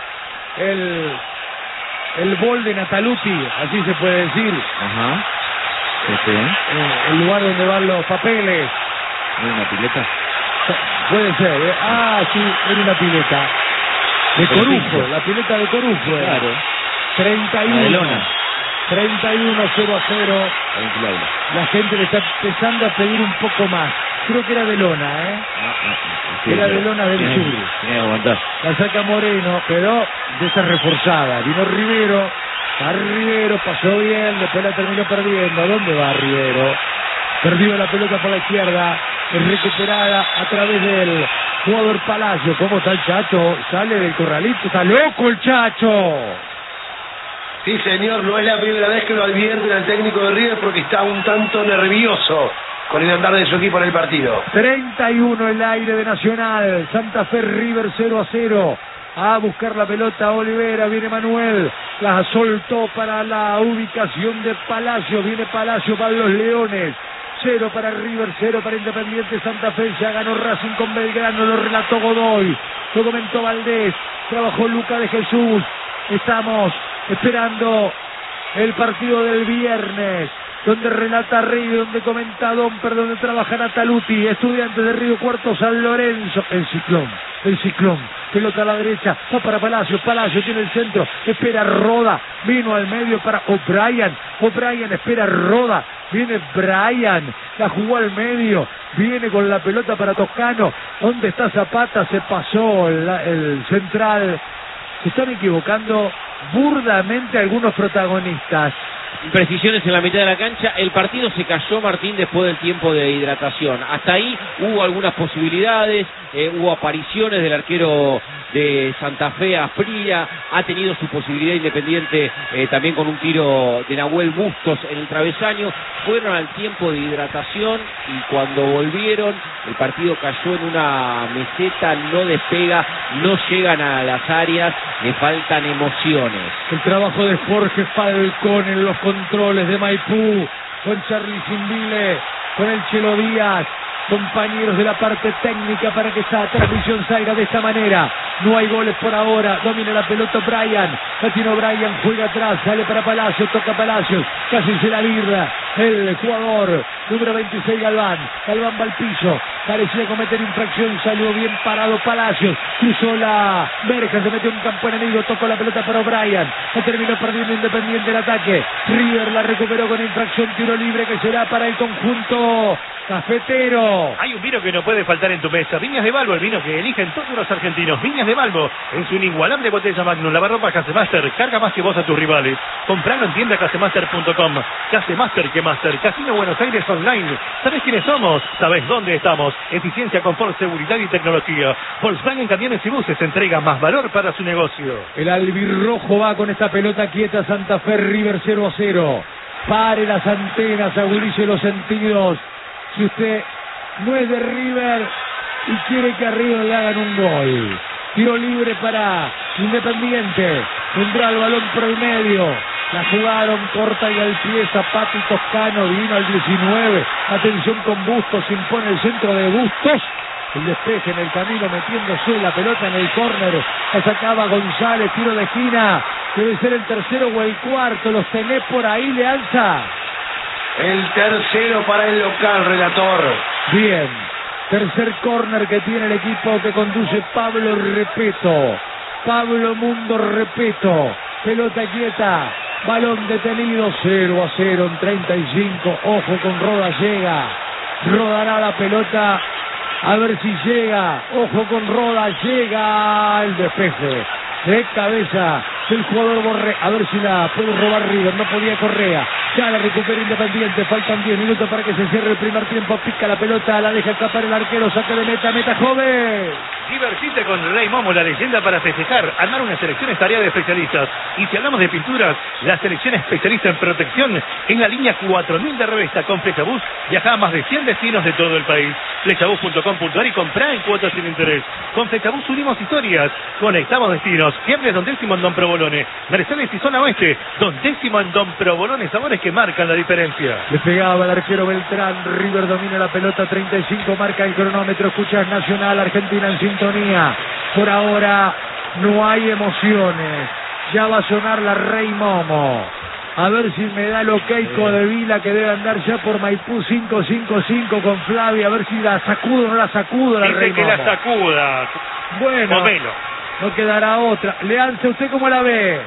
el bol de Nataluti, así se puede decir. Ajá. Sí. El lugar donde van los papeles. ¿Una pileta? Puede ser, ¿eh? Ah, sí, era una pileta. De Corufo, la pileta de Corufo. Claro. 31. La de lona. 31-0-0. La gente le está empezando a pedir un poco más. Creo que era de lona, ¿eh? Sí, era de lona del sur. Tiene que aguantar. La saca Moreno, pero de esa reforzada. Vino Rivero. A Rivero, pasó bien, después la terminó perdiendo. ¿A dónde va Rivero? Perdió la pelota por la izquierda. Es recuperada a través del jugador Palacio. ¿Cómo está el Chacho? Sale del corralito. ¡Está loco el Chacho! Sí, señor, no es la primera vez que lo advierten al técnico de River porque está un tanto nervioso con el andar de su equipo en el partido. 31 el aire de Nacional. Santa Fe River 0-0. A buscar la pelota Olivera, viene Manuel, la soltó para la ubicación de Palacio, viene Palacio para los Leones. 0 para River, 0 para Independiente Santa Fe. Ya ganó Racing con Belgrano, lo relató Godoy, lo comentó Valdés, trabajó Luca de Jesús. Estamos esperando el partido del viernes, donde relata Rey, donde comenta Domper, donde trabaja Nataluti. Estudiantes de Río Cuarto, San Lorenzo. El ciclón, pelota a la derecha, va para Palacio tiene el centro, espera Roda, vino al medio para O'Brien espera Roda, viene Bryan, la jugó al medio, viene con la pelota para Toscano. ¿Dónde está Zapata? Se pasó el central. Se están equivocando burdamente algunos protagonistas. Imprecisiones en la mitad de la cancha. El partido se cayó, Martín, después del tiempo de hidratación. Hasta ahí hubo algunas posibilidades, hubo apariciones del arquero de Santa Fe, Asprilla, ha tenido su posibilidad Independiente también con un tiro de Nahuel Bustos en el travesaño. Fueron al tiempo de hidratación y cuando volvieron el partido cayó en una meseta, no despega, no llegan a las áreas, le faltan emociones. El trabajo de Jorge Falcón en los controles de Maipú, con Charly Simbile, con el Chelo Díaz, compañeros de la parte técnica para que esta transmisión salga de esta manera. No hay goles por ahora, domina la pelota Brian, Latino Brian juega atrás, sale para Palacios, toca Palacios, casi se la birra el jugador número 26 Galván va al piso, parecía cometer infracción, salió bien parado Palacios, cruzó la verja, se metió en un campo enemigo, tocó la pelota para O'Brien, se terminó perdiendo Independiente el ataque, River la recuperó con infracción, tiro libre que será para el conjunto cafetero. Hay un vino que no puede faltar en tu mesa. Viñas de Balbo, el vino que eligen todos los argentinos. Viñas de Balbo, en su inigualable botella Magnum. Lavarropa Casemaster, carga más que vos a tus rivales. Compralo en tienda casemaster.com. Casemaster que Master. Casino Buenos Aires Online. ¿Sabés quiénes somos? ¿Sabés dónde estamos? Eficiencia, confort, seguridad y tecnología. Volkswagen Camiones y Buses entrega más valor para su negocio. El albirrojo va con esta pelota quieta. Santa Fe, River 0-0. Pare las antenas, agudice los sentidos. Si usted no es de River y quiere que a River le hagan un gol. Tiro libre para Independiente. Vendrá el balón por el medio. La jugaron corta y al pie. Zapata y Toscano. Vino al 19. Atención con Bustos. Se impone el centro de Bustos. El despeje en el camino metiéndose la pelota en el córner. La sacaba González. Tiro de esquina. Debe ser el tercero o el cuarto. Los tenés por ahí, Leanza. El tercero para el local, relator. Bien. Tercer córner que tiene el equipo que conduce Pablo Repeto. Pablo Mundo Repeto. Pelota quieta. Balón detenido. 0-0 en 35. Ojo con Roda, llega. Rodará la pelota. A ver si llega. Ojo con Roda. Llega el despeje. De cabeza del jugador Borré. A ver si la puede robar River. No podía Correa. Ya la recupera Independiente. Faltan 10 minutos para que se cierre el primer tiempo. Pica la pelota. La deja escapar el arquero. Saque de meta. Meta joven. Divertite con Rey Momo, la leyenda para festejar. Armar una selección es tarea de especialistas. Y si hablamos de pinturas, la selección especialista en protección en la línea 4000 de Revesta. Con Flechabús viaja a más de 100 destinos de todo el país. Flechabús.com.ar y comprá en cuotas sin interés. Con Flechabús unimos historias. Conectamos destinos. Fiambres Don Décimo en Don Provolone. Mercedes y Zona Oeste. Don Décimo en Don Provolone. Sabores que marcan la diferencia. Le pegaba el arquero Beltrán. River domina la pelota. 35 marca el cronómetro. Escuchas Nacional Argentina en sintonía. Por ahora no hay emociones. Ya va a sonar la Rey Momo. A ver si me da el ok de Vila, que debe andar ya por Maipú 555 con Flavia. A ver si la sacudo o no la sacudo la Rey Momo. Que la sacuda. Bueno, Pomelo. No quedará otra. Leanza, ¿usted cómo la ve?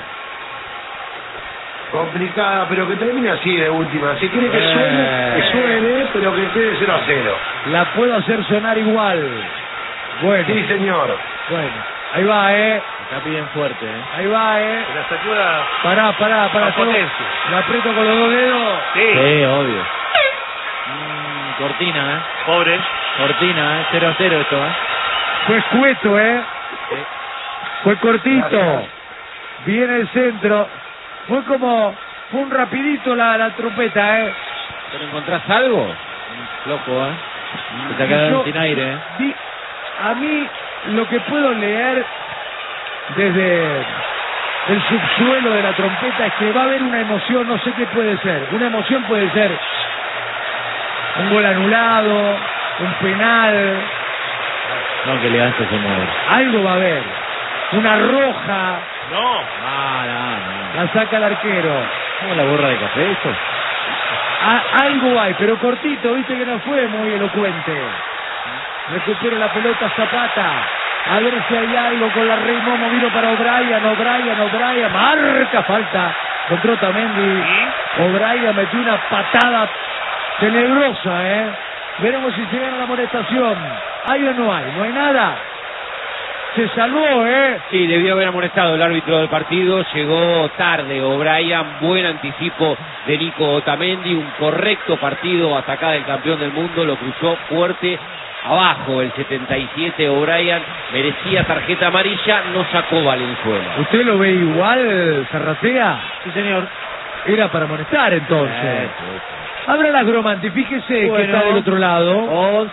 Complicada, pero que termine así de última. Si quiere que suene, pero que quede 0-0. La puedo hacer sonar igual. Bueno. Sí, señor. Bueno, ahí va, Acá piden fuerte, Ahí va, Que la sacuda. Pará. La aprieto con los dos dedos. Sí, obvio. Cortina, Pobre. Cortina, 0-0 esto, Fue escueto, Sí. Fue cortito. Gracias. Viene el centro. Fue un rapidito la trompeta, ¿Pero encontrás algo? Loco, Se te quedaron sin aire, A mí, lo que puedo leer desde el subsuelo de la trompeta es que va a haber una emoción, no sé qué puede ser. Una emoción puede ser un gol anulado, un penal. No, que Leanza se mueve. Algo va a haber. Una roja. No. No. La saca el arquero. ¿Cómo la borra de café eso? Algo hay, pero cortito, viste que no fue muy elocuente. Recupera la pelota Zapata. A ver si hay algo con la Rey Momo. Vino para O'Brien. Marca falta. Contró Tamendi. O'Brien metió una patada tenebrosa, Veremos si se gana la amonestación. ¿Hay o no hay? ¿No hay nada? Se salvó, Sí, debió haber amonestado el árbitro del partido. Llegó tarde O'Brien. Buen anticipo de Nico Otamendi. Un correcto partido hasta acá del campeón del mundo. Lo cruzó fuerte abajo. El 77 O'Brien merecía tarjeta amarilla. No sacó Valenzuela. ¿Usted lo ve igual, Zarratea? Sí, señor. Era para amonestar entonces. Abra las Gromanti, fíjese Bueno, que está del otro lado.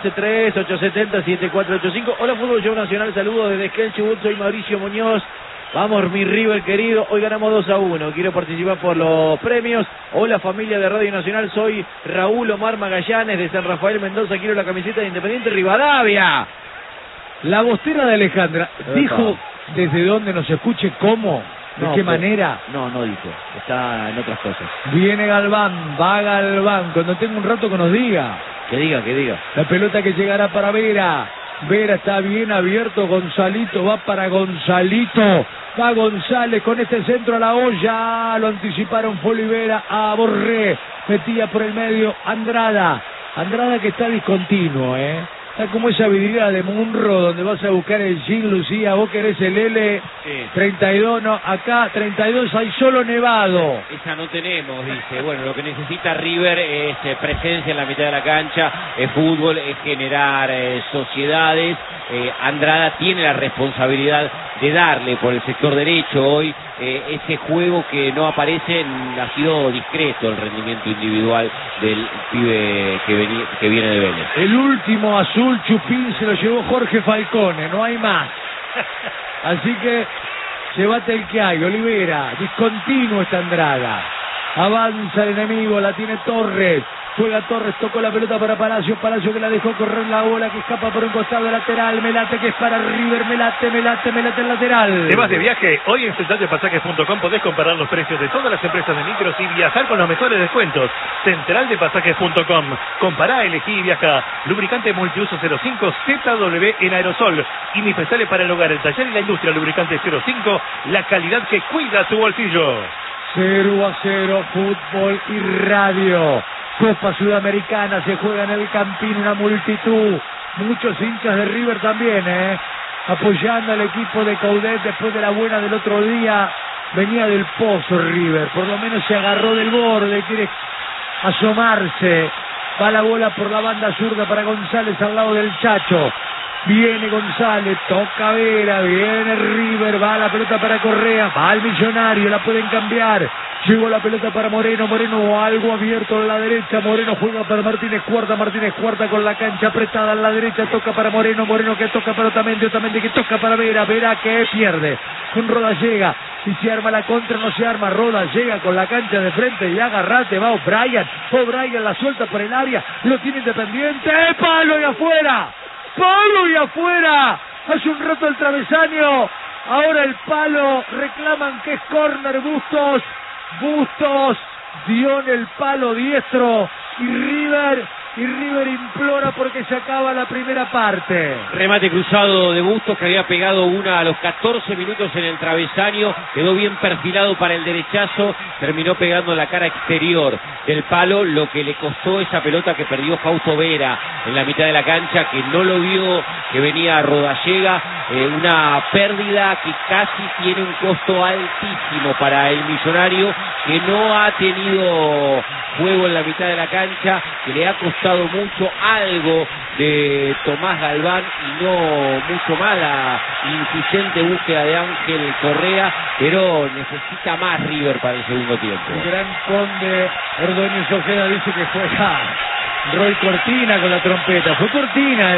11-3-870-7485. Hola, Fútbol Show Nacional. Saludos desde Esquel Chubut. Soy Mauricio Muñoz. Vamos, mi River querido. Hoy ganamos 2-1. Quiero participar por los premios. Hola, familia de Radio Nacional. Soy Raúl Omar Magallanes de San Rafael Mendoza. Quiero la camiseta de Independiente Rivadavia. La bostera de Alejandra dijo desde dónde nos escuche, cómo, de qué manera. No dijo. Está en otras cosas. Viene Galván, va Galván. Cuando tenga un rato que nos diga. Que diga. La pelota que llegará para Vera. Vera está bien abierto. Gonzalito va para Gonzalito. Va González con este centro a la olla. Lo anticiparon, fue Olivera a Borré. Metía por el medio Andrada. Andrada que está discontinuo, Está como esa vidriera de Munro donde vas a buscar el Gin, Lucía, vos querés el L, Sí. 32, no, acá 32 hay solo Nevado. Esa no tenemos, dice. Bueno, lo que necesita River es presencia en la mitad de la cancha, es fútbol, es generar sociedades. Andrada tiene la responsabilidad de darle por el sector derecho hoy ese juego que no aparece. Ha sido discreto el rendimiento individual del pibe que viene de Vélez. El último azul chupín se lo llevó Jorge Falcone, no hay más. Así que llévate el que hay. Olivera, discontinuo está Andrada. Avanza el enemigo, la tiene Torres. Juega Torres, tocó la pelota para Palacio. Palacio que la dejó correr la bola, que escapa por un costado lateral. Melate que es para River. Melate el lateral. ¿Te vas de viaje? Hoy en centraldepasajes.com podés comparar los precios de todas las empresas de micros y viajar con los mejores descuentos. Centraldepasajes.com. Compará, elegí y viaja. Lubricante multiuso 05 ZW en aerosol. Indispensable para el hogar, el taller y la industria. Lubricante 05, la calidad que cuida tu bolsillo. 0-0, fútbol y radio. Copa Sudamericana se juega en el Campín, una multitud, muchos hinchas de River también, apoyando al equipo de Coudet después de la buena del otro día. Venía del pozo River, por lo menos se agarró del borde, quiere asomarse. Va la bola por la banda zurda para González al lado del Chacho. Viene González, toca Vera, viene River, va la pelota para Correa, va al Millonario, la pueden cambiar. Llegó la pelota para Moreno, Moreno algo abierto a la derecha, Moreno juega para Martínez Cuarta con la cancha apretada a la derecha, toca para Moreno, Moreno que toca para Otamendi, Otamendi que toca para Vera, Vera que pierde. Con Roda llega, si se arma la contra no se arma, Roda llega con la cancha de frente y agarrate, va O'Brien la suelta por el área, lo tiene Independiente, palo y afuera. ¡Palo y afuera! Hace un rato el travesaño, ahora el palo, reclaman que es córner. Bustos dio en el palo diestro y River implora porque se acaba la primera parte. Remate cruzado de Bustos que había pegado una a los 14 minutos en el travesaño, quedó bien perfilado para el derechazo, terminó pegando la cara exterior del palo, lo que le costó esa pelota que perdió Fausto Vera en la mitad de la cancha, que no lo vio, que venía Rodallega, una pérdida que casi tiene un costo altísimo para el Millonario, que no ha tenido juego en la mitad de la cancha, que le ha costado mucho algo de Tomás Galván y no mucho más la insistente búsqueda de Ángel Correa, pero necesita más River para el segundo tiempo. El gran conde Ordóñez Ojeda dice que fue Roy Cortina con la trompeta, fue Cortina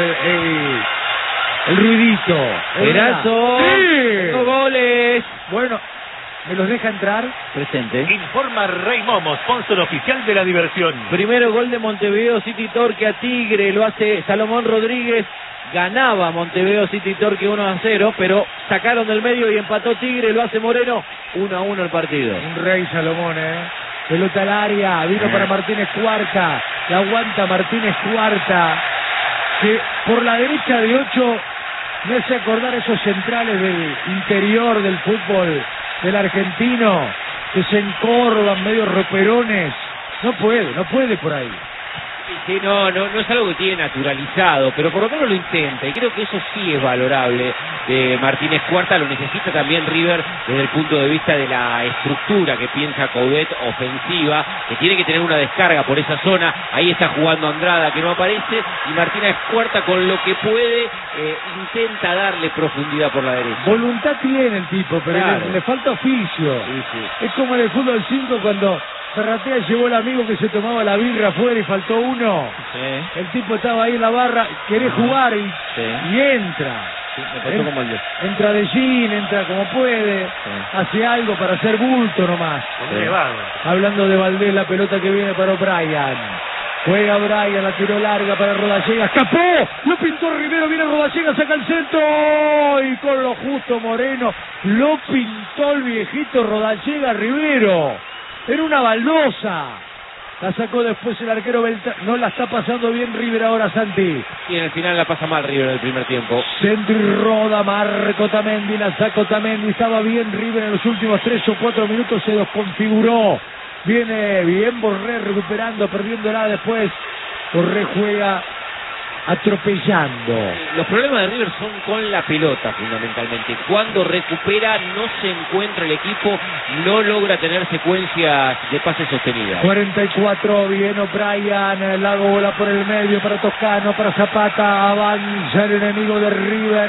el ruidito. Erazo, ¡sí! Goles. Bueno, ¿me los deja entrar? Presente. Informa Rey Momo, sponsor oficial de la diversión. Primero gol de Montevideo City Torque a Tigre, lo hace Salomón Rodríguez. Ganaba Montevideo City Torque 1-0, pero sacaron del medio y empató Tigre, lo hace Moreno. 1-1 el partido. Un rey Salomón, pelota al área, vino para Martínez Cuarta, la aguanta Martínez Cuarta, que por la derecha de 8 me hace acordar esos centrales del interior del fútbol del argentino, que se encorvan medio roperones. No puede por ahí. Sí, no es algo que tiene naturalizado, pero por lo menos lo intenta, y creo que eso sí es valorable de Martínez Cuarta. Lo necesita también River desde el punto de vista de la estructura que piensa Coudet ofensiva, que tiene que tener una descarga por esa zona. Ahí está jugando Andrada, que no aparece, y Martínez Cuarta, con lo que puede, intenta darle profundidad por la derecha. Voluntad tiene el tipo, pero Claro. le falta oficio. Sí. Es como en el fútbol 5 cuando Ferratea llevó el amigo que se tomaba la birra afuera y faltó uno. Sí, El tipo estaba ahí en la barra, querés jugar y entra. sí, me pasó como el de... Entra de jean, entra como puede, hace algo para hacer bulto nomás. Con un nevado. Hablando de Valdés, la pelota que viene para O'Brien. Juega O'Brien, la tiró larga para Rodallega. ¡Escapó! Lo pintó Rivero, viene Rodallega, saca el centro. Y con lo justo Moreno, lo pintó el viejito Rodallega Rivero. Era una baldosa. La sacó después el arquero Beltrán. No la está pasando bien River ahora, Santi. Y en el final la pasa mal River en el primer tiempo. Centro y roda, Marco Tamendi, la sacó Tamendi, estaba bien River en los últimos 3 o 4 minutos, se desconfiguró. Viene bien Borré recuperando, perdiéndola después. Borré juega atropellando. Los problemas de River son con la pelota, fundamentalmente. Cuando recupera, no se encuentra el equipo, no logra tener secuencias de pases sostenidas. 44, bien O'Brien, la bola por el medio para Toscano, para Zapata, avanza el enemigo de River.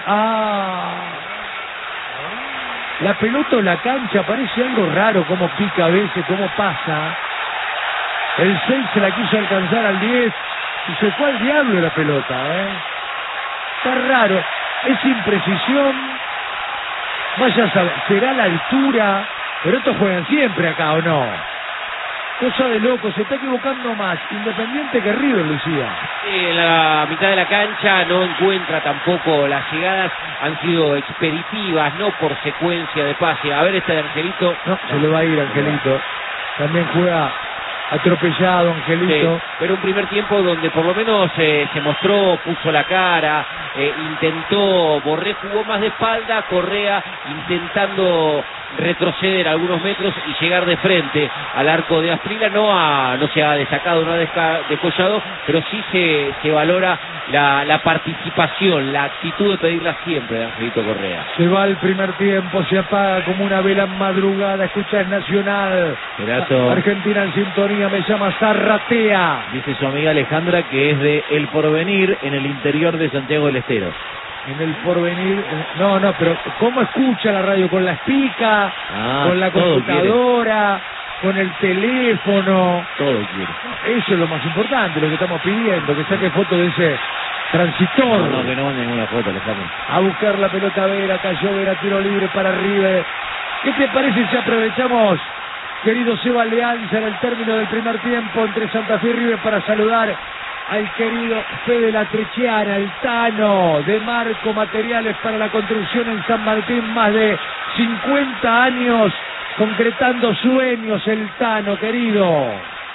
La pelota o la cancha, parece algo raro, cómo pica a veces, cómo pasa. El 6 se la quiso alcanzar al 10 y se fue al diablo la pelota, Está raro, es imprecisión. Vaya a saber, será la altura, pero estos juegan siempre acá, ¿o no? Cosa de loco, se está equivocando más Independiente que River, Lucía. En la mitad de la cancha no encuentra tampoco las llegadas, han sido expeditivas, no por secuencia de pase. A ver este de Angelito. No, se le va a ir Angelito. También juega atropellado Angelito. Sí, pero un primer tiempo donde por lo menos se mostró, puso la cara, intentó, Borré jugó más de espalda, Correa intentando retroceder algunos metros y llegar de frente al arco de Asprilla. No se ha destacado, no ha descollado, pero sí se valora la participación, la actitud de pedirla siempre de Angelito Correa. Se va el primer tiempo, se apaga como una vela en madrugada. Escucha el Nacional. Perazo. Argentina en sintonía, me llama Zarratea. Dice su amiga Alejandra que es de El Porvenir, en el interior de Santiago del Estero. En el Porvenir, no, pero ¿cómo escucha la radio? ¿Con la espica? ¿Con la todo computadora? ¿Con el teléfono? Todo quiere. Eso es lo más importante, lo que estamos pidiendo, que saque foto de ese transitor. No, que no mande ninguna foto, Alejandra. A buscar la pelota Vera, cayó Vera, tiro libre para River. ¿Qué te parece si aprovechamos, querido Seba Leanza, en el término del primer tiempo entre Santa Fe y River para saludar al querido Fede Latrechiana, el Tano, de Marco Materiales para la Construcción en San Martín, más de 50 años concretando sueños, el Tano, querido.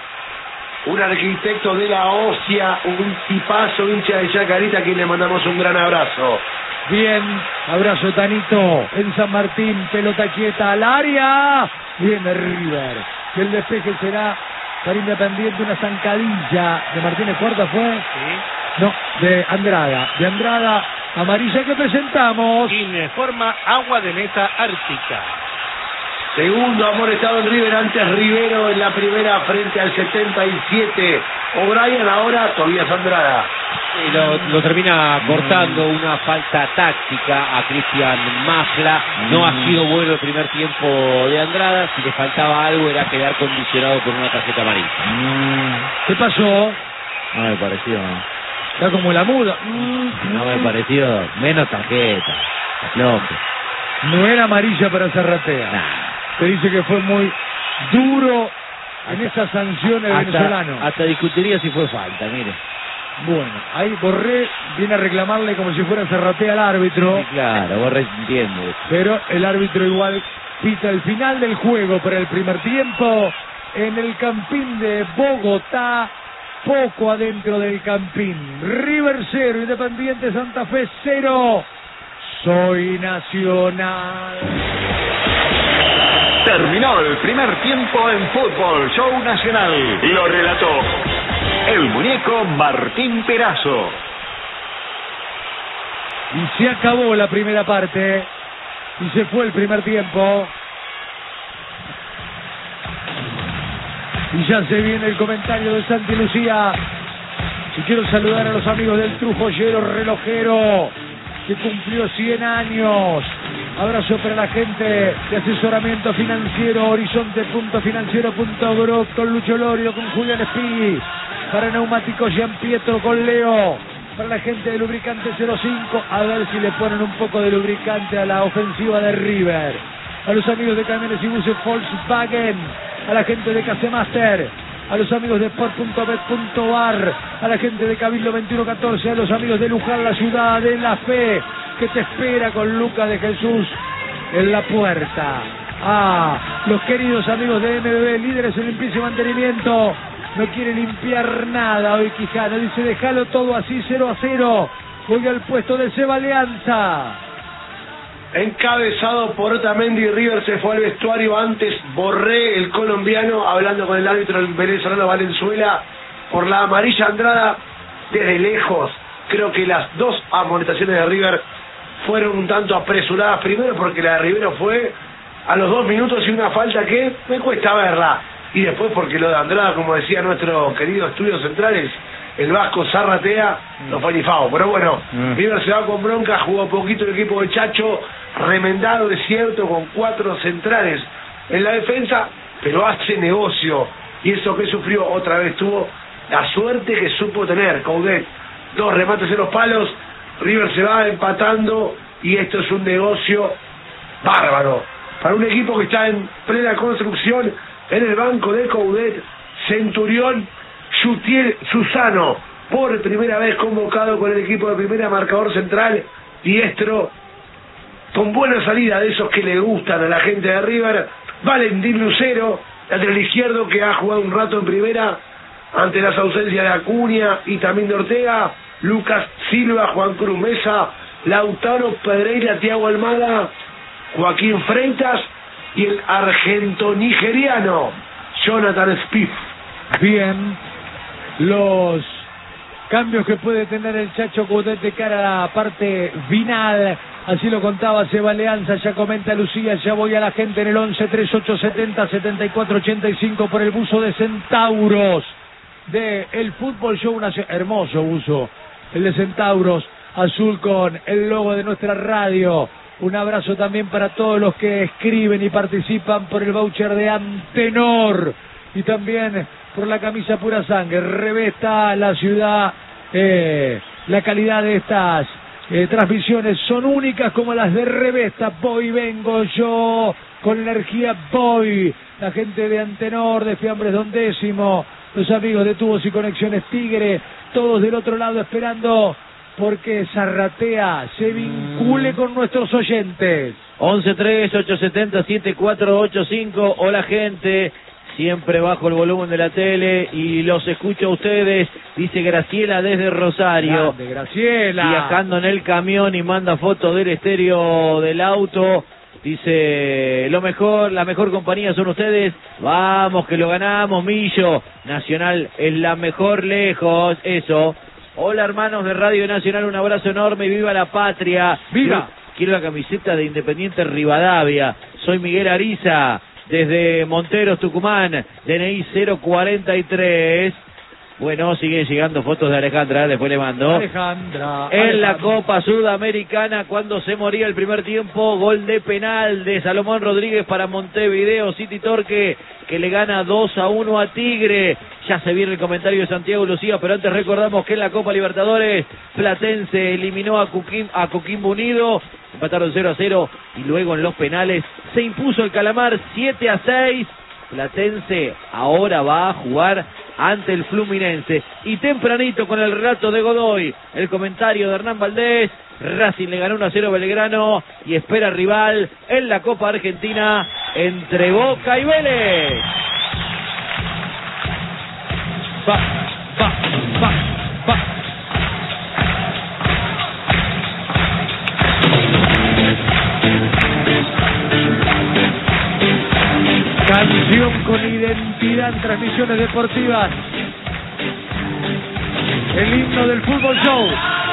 Un arquitecto de la ósea, un tipazo, hincha de Chacarita, a quien le mandamos un gran abrazo. Bien, abrazo Tanito, en San Martín, pelota quieta al área, viene River, y el despeje será para Independiente, una zancadilla de Martínez Cuarta fue, no, de Andrada, amarilla que presentamos. Informa Agua de Meta Ártica. Segundo amonestado en River, antes Rivero en la primera frente al 77. O'Brien ahora Tobías Andrada. Y lo termina cortando una falta táctica a Cristian Mafla. No ha sido bueno el primer tiempo de Andrada. Si le faltaba algo era quedar condicionado por una tarjeta amarilla. ¿Qué pasó? No me pareció. Está como la muda. No me pareció. Menos tarjeta. Loco. No era amarilla para Zarratea. Se dice que fue muy duro en esas sanciones venezolano. Hasta discutiría si fue falta, mire. Bueno, ahí Borré viene a reclamarle como si fuera Zarratea al árbitro. Sí, claro, Borré entiende. Pero el árbitro igual pita el final del juego para el primer tiempo en el Campín de Bogotá, poco adentro del Campín. River 0, Independiente Santa Fe 0. Soy Nacional. Terminó el primer tiempo en Fútbol Show Nacional. Lo relató el muñeco Martín Perazo. Y se acabó la primera parte. Y se fue el primer tiempo. Y ya se viene el comentario de Santi Lucía. Y quiero saludar a los amigos del Trujollero Relojero, que cumplió 100 años. Abrazo para la gente de asesoramiento financiero, horizonte.financiero.gro, con Lucho Lorio, con Julián Espí. Para neumáticos Gian Pietro, con Leo. Para la gente de lubricante 05, a ver si le ponen un poco de lubricante a la ofensiva de River. A los amigos de camiones y buses Volkswagen, a la gente de Casemaster, a los amigos de Sport.bet.ar, a la gente de Cabildo 2114, a los amigos de Luján, la ciudad de la fe, que te espera con Lucas de Jesús en la puerta. A los queridos amigos de MBB, líderes en limpieza y mantenimiento. No quiere limpiar nada hoy Quijano, dice déjalo todo así, 0-0. Voy al puesto de Seba Alianza. Encabezado por Otamendi, River se fue al vestuario antes. Borré, el colombiano, hablando con el árbitro el venezolano Valenzuela por la amarilla Andrada. Desde lejos, creo que las dos amonestaciones de River fueron un tanto apresuradas. Primero porque la de Rivero fue a los 2 minutos y una falta que me cuesta verla. Y después porque lo de Andrada, como decía nuestro querido Estudios Centrales, el vasco Zarratea, no fue ni fao. Pero bueno, River se va con bronca, jugó poquito el equipo de Chacho, remendado es cierto, con 4 centrales en la defensa, pero hace negocio. Y eso que sufrió, otra vez tuvo la suerte que supo tener Coudet. 2 remates en los palos, River se va empatando y esto es un negocio bárbaro. Para un equipo que está en plena construcción, en el banco de Coudet, Centurión, Chutiel Susano, por primera vez convocado con el equipo de primera, marcador central, diestro, con buena salida de esos que le gustan a la gente de River. Valentín Lucero, lateral izquierdo, que ha jugado un rato en primera ante las ausencias de Acuña y también de Ortega. Lucas Silva, Juan Cruz Mesa, Lautaro Pereira, Thiago Almada, Joaquín Freitas y el argento-nigeriano Jonathan Spieth. Bien, los cambios que puede tener el Chacho Coudet de cara a la parte final, así lo contaba Seba Alianza, ya comenta Lucía, ya voy a la gente en el 11-3870-7485 por el buzo de Centauros de el Fútbol Show Nacional, hermoso buzo, el de Centauros, azul con el logo de nuestra radio. Un abrazo también para todos los que escriben y participan por el voucher de Antenor y también por la camisa Pura Sangre. Revesta la ciudad, la calidad de estas transmisiones son únicas como las de Revesta. Voy, vengo yo, con energía voy. La gente de Antenor, de Fiambres Don Décimo, los amigos de Tubos y Conexiones Tigre, todos del otro lado esperando porque Zarratea se vincule con nuestros oyentes. 11-3-870-7485. Hola gente, siempre bajo el volumen de la tele y los escucho a ustedes, dice Graciela desde Rosario. Grande, Graciela. Viajando en el camión y manda fotos del estéreo del auto. Dice, la mejor compañía son ustedes. Vamos que lo ganamos, Millo. Nacional es la mejor lejos, eso. Hola hermanos de Radio Nacional, un abrazo enorme y viva la patria. ¡Viva! Quiero la camiseta de Independiente Rivadavia. Soy Miguel Ariza, desde Monteros, Tucumán, DNI 043. Bueno, siguen llegando fotos de Alejandra, después le mando. En la Copa Sudamericana, cuando se moría el primer tiempo, gol de penal de Salomón Rodríguez para Montevideo City Torque, que le gana 2-1 a Tigre. Ya se viene el comentario de Santiago Lucía, pero antes recordamos que en la Copa Libertadores, Platense eliminó a Coquimbo Unido, empataron 0-0, y luego en los penales se impuso el Calamar 7-6. Platense ahora va a jugar ante el Fluminense. Y tempranito con el relato de Godoy, el comentario de Hernán Valdés, Racing le ganó 1-0 Belgrano y espera rival en la Copa Argentina entre Boca y Vélez. Va. Canción con identidad en transmisiones deportivas. el himno del Fútbol Show.